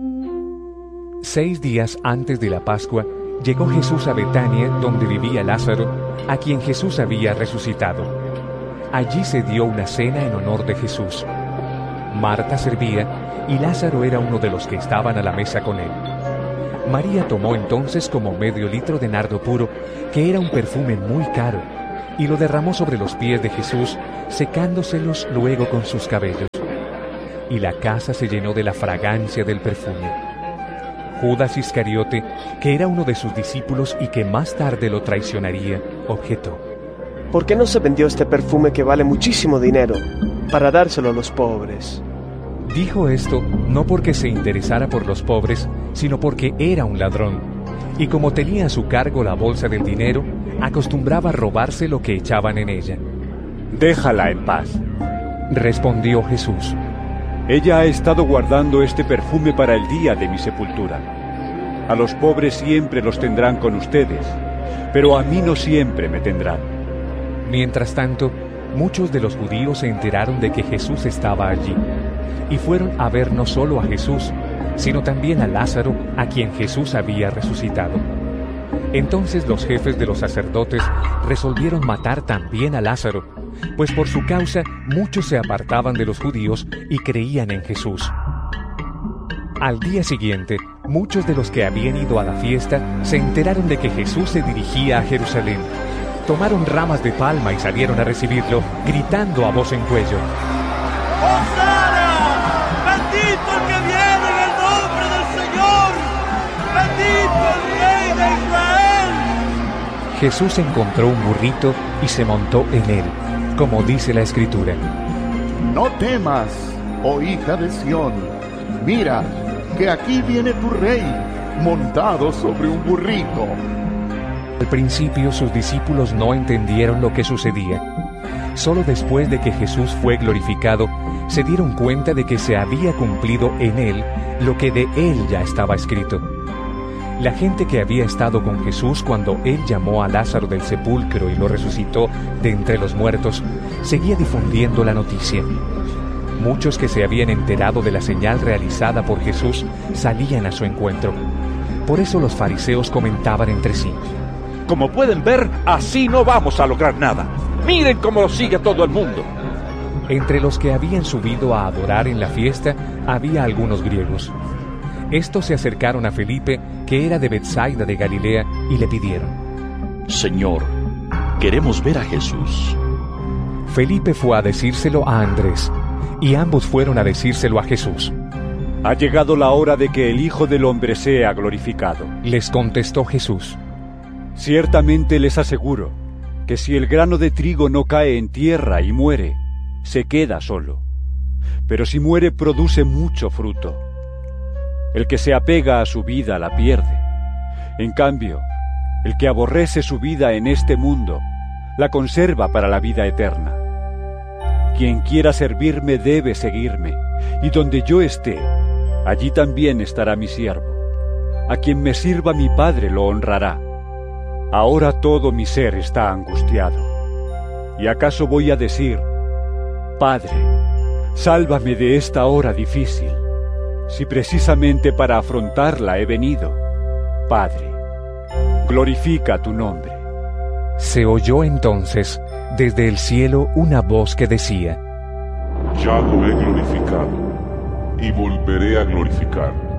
[SPEAKER 1] Seis días antes de la Pascua, llegó Jesús a Betania, donde vivía Lázaro, a quien Jesús había resucitado. Allí se dio una cena en honor de Jesús. Marta servía y Lázaro era uno de los que estaban a la mesa con él. María tomó entonces como medio litro de nardo puro, que era un perfume muy caro, y lo derramó sobre los pies de Jesús, secándoselos luego con sus cabellos. Y la casa se llenó de la fragancia del perfume. Judas Iscariote, que era uno de sus discípulos y que más tarde lo traicionaría, objetó:
[SPEAKER 7] ¿Por qué no se vendió este perfume que vale muchísimo dinero para dárselo a los pobres?
[SPEAKER 1] Dijo esto no porque se interesara por los pobres, sino porque era un ladrón, y como tenía a su cargo la bolsa del dinero, acostumbraba a robarse lo que echaban en ella.
[SPEAKER 2] Déjala en paz,
[SPEAKER 1] respondió Jesús.
[SPEAKER 2] Ella ha estado guardando este perfume para el día de mi sepultura. A los pobres siempre los tendrán con ustedes, pero a mí no siempre me tendrán.
[SPEAKER 1] Mientras tanto, muchos de los judíos se enteraron de que Jesús estaba allí, y fueron a ver no solo a Jesús, sino también a Lázaro, a quien Jesús había resucitado. Entonces los jefes de los sacerdotes resolvieron matar también a Lázaro, pues por su causa muchos se apartaban de los judíos y creían en Jesús. Al día siguiente, muchos de los que habían ido a la fiesta se enteraron de que Jesús se dirigía a Jerusalén. Tomaron ramas de palma y salieron a recibirlo, gritando a voz en cuello:
[SPEAKER 9] ¡Hosana! ¡Bendito el que viene en el nombre del Señor! ¡Bendito el Rey de Israel!
[SPEAKER 1] Jesús encontró un burrito y se montó en él, como dice la Escritura:
[SPEAKER 19] No temas, oh hija de Sión, mira, que aquí viene tu rey, montado sobre un burrito.
[SPEAKER 1] Al principio sus discípulos no entendieron lo que sucedía. Solo después de que Jesús fue glorificado, se dieron cuenta de que se había cumplido en él lo que de él ya estaba escrito. La gente que había estado con Jesús cuando él llamó a Lázaro del sepulcro y lo resucitó de entre los muertos, seguía difundiendo la noticia. Muchos que se habían enterado de la señal realizada por Jesús salían a su encuentro. Por eso los fariseos comentaban entre sí:
[SPEAKER 18] Como pueden ver, así no vamos a lograr nada. Miren cómo lo sigue todo el mundo.
[SPEAKER 1] Entre los que habían subido a adorar en la fiesta había algunos griegos. Estos se acercaron a Felipe, que era de Betsaida de Galilea, y le pidieron:
[SPEAKER 12] Señor, queremos ver a Jesús.
[SPEAKER 1] Felipe fue a decírselo a Andrés, y ambos fueron a decírselo a Jesús.
[SPEAKER 2] Ha llegado la hora de que el Hijo del Hombre sea glorificado.
[SPEAKER 1] Les contestó Jesús:
[SPEAKER 2] Ciertamente les aseguro que si el grano de trigo no cae en tierra y muere, se queda solo. Pero si muere, produce mucho fruto. El que se apega a su vida la pierde. En cambio, el que aborrece su vida en este mundo, la conserva para la vida eterna. Quien quiera servirme debe seguirme, y donde yo esté, allí también estará mi siervo. A quien me sirva mi Padre lo honrará. Ahora todo mi ser está angustiado. ¿Y acaso voy a decir: Padre, sálvame de esta hora difícil, si precisamente para afrontarla he venido? Padre, glorifica tu nombre.
[SPEAKER 1] Se oyó entonces desde el cielo una voz que decía:
[SPEAKER 24] Ya lo he glorificado, y volveré a glorificarlo.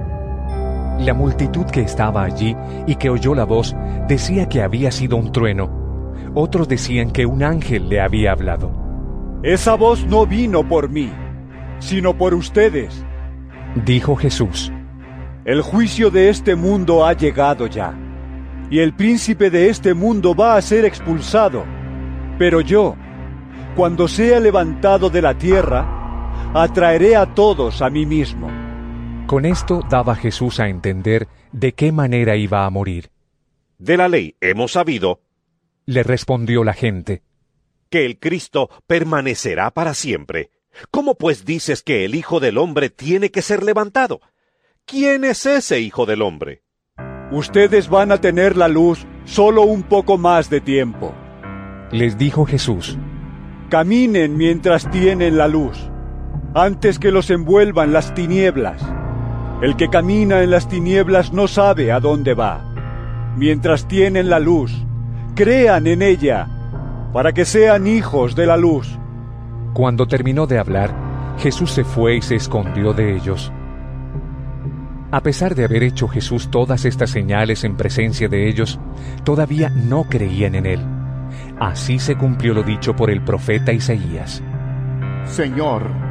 [SPEAKER 1] La multitud que estaba allí y que oyó la voz decía que había sido un trueno. Otros decían que un ángel le había hablado.
[SPEAKER 2] Esa voz no vino por mí, sino por ustedes,
[SPEAKER 1] dijo Jesús.
[SPEAKER 2] El juicio de este mundo ha llegado ya, y el príncipe de este mundo va a ser expulsado. Pero yo, cuando sea levantado de la tierra, atraeré a todos a mí mismo.
[SPEAKER 1] Con esto daba Jesús a entender de qué manera iba a morir.
[SPEAKER 4] De la ley hemos sabido,
[SPEAKER 1] le respondió la gente,
[SPEAKER 4] que el Cristo permanecerá para siempre. ¿Cómo pues dices que el Hijo del Hombre tiene que ser levantado? ¿Quién es ese Hijo del Hombre?
[SPEAKER 2] Ustedes van a tener la luz solo un poco más de tiempo,
[SPEAKER 1] les dijo Jesús.
[SPEAKER 2] Caminen mientras tienen la luz, antes que los envuelvan las tinieblas. El que camina en las tinieblas no sabe a dónde va. Mientras tienen la luz, crean en ella, para que sean hijos de la luz.
[SPEAKER 1] Cuando terminó de hablar, Jesús se fue y se escondió de ellos. A pesar de haber hecho Jesús todas estas señales en presencia de ellos, todavía no creían en él. Así se cumplió lo dicho por el profeta Isaías.
[SPEAKER 19] Señor,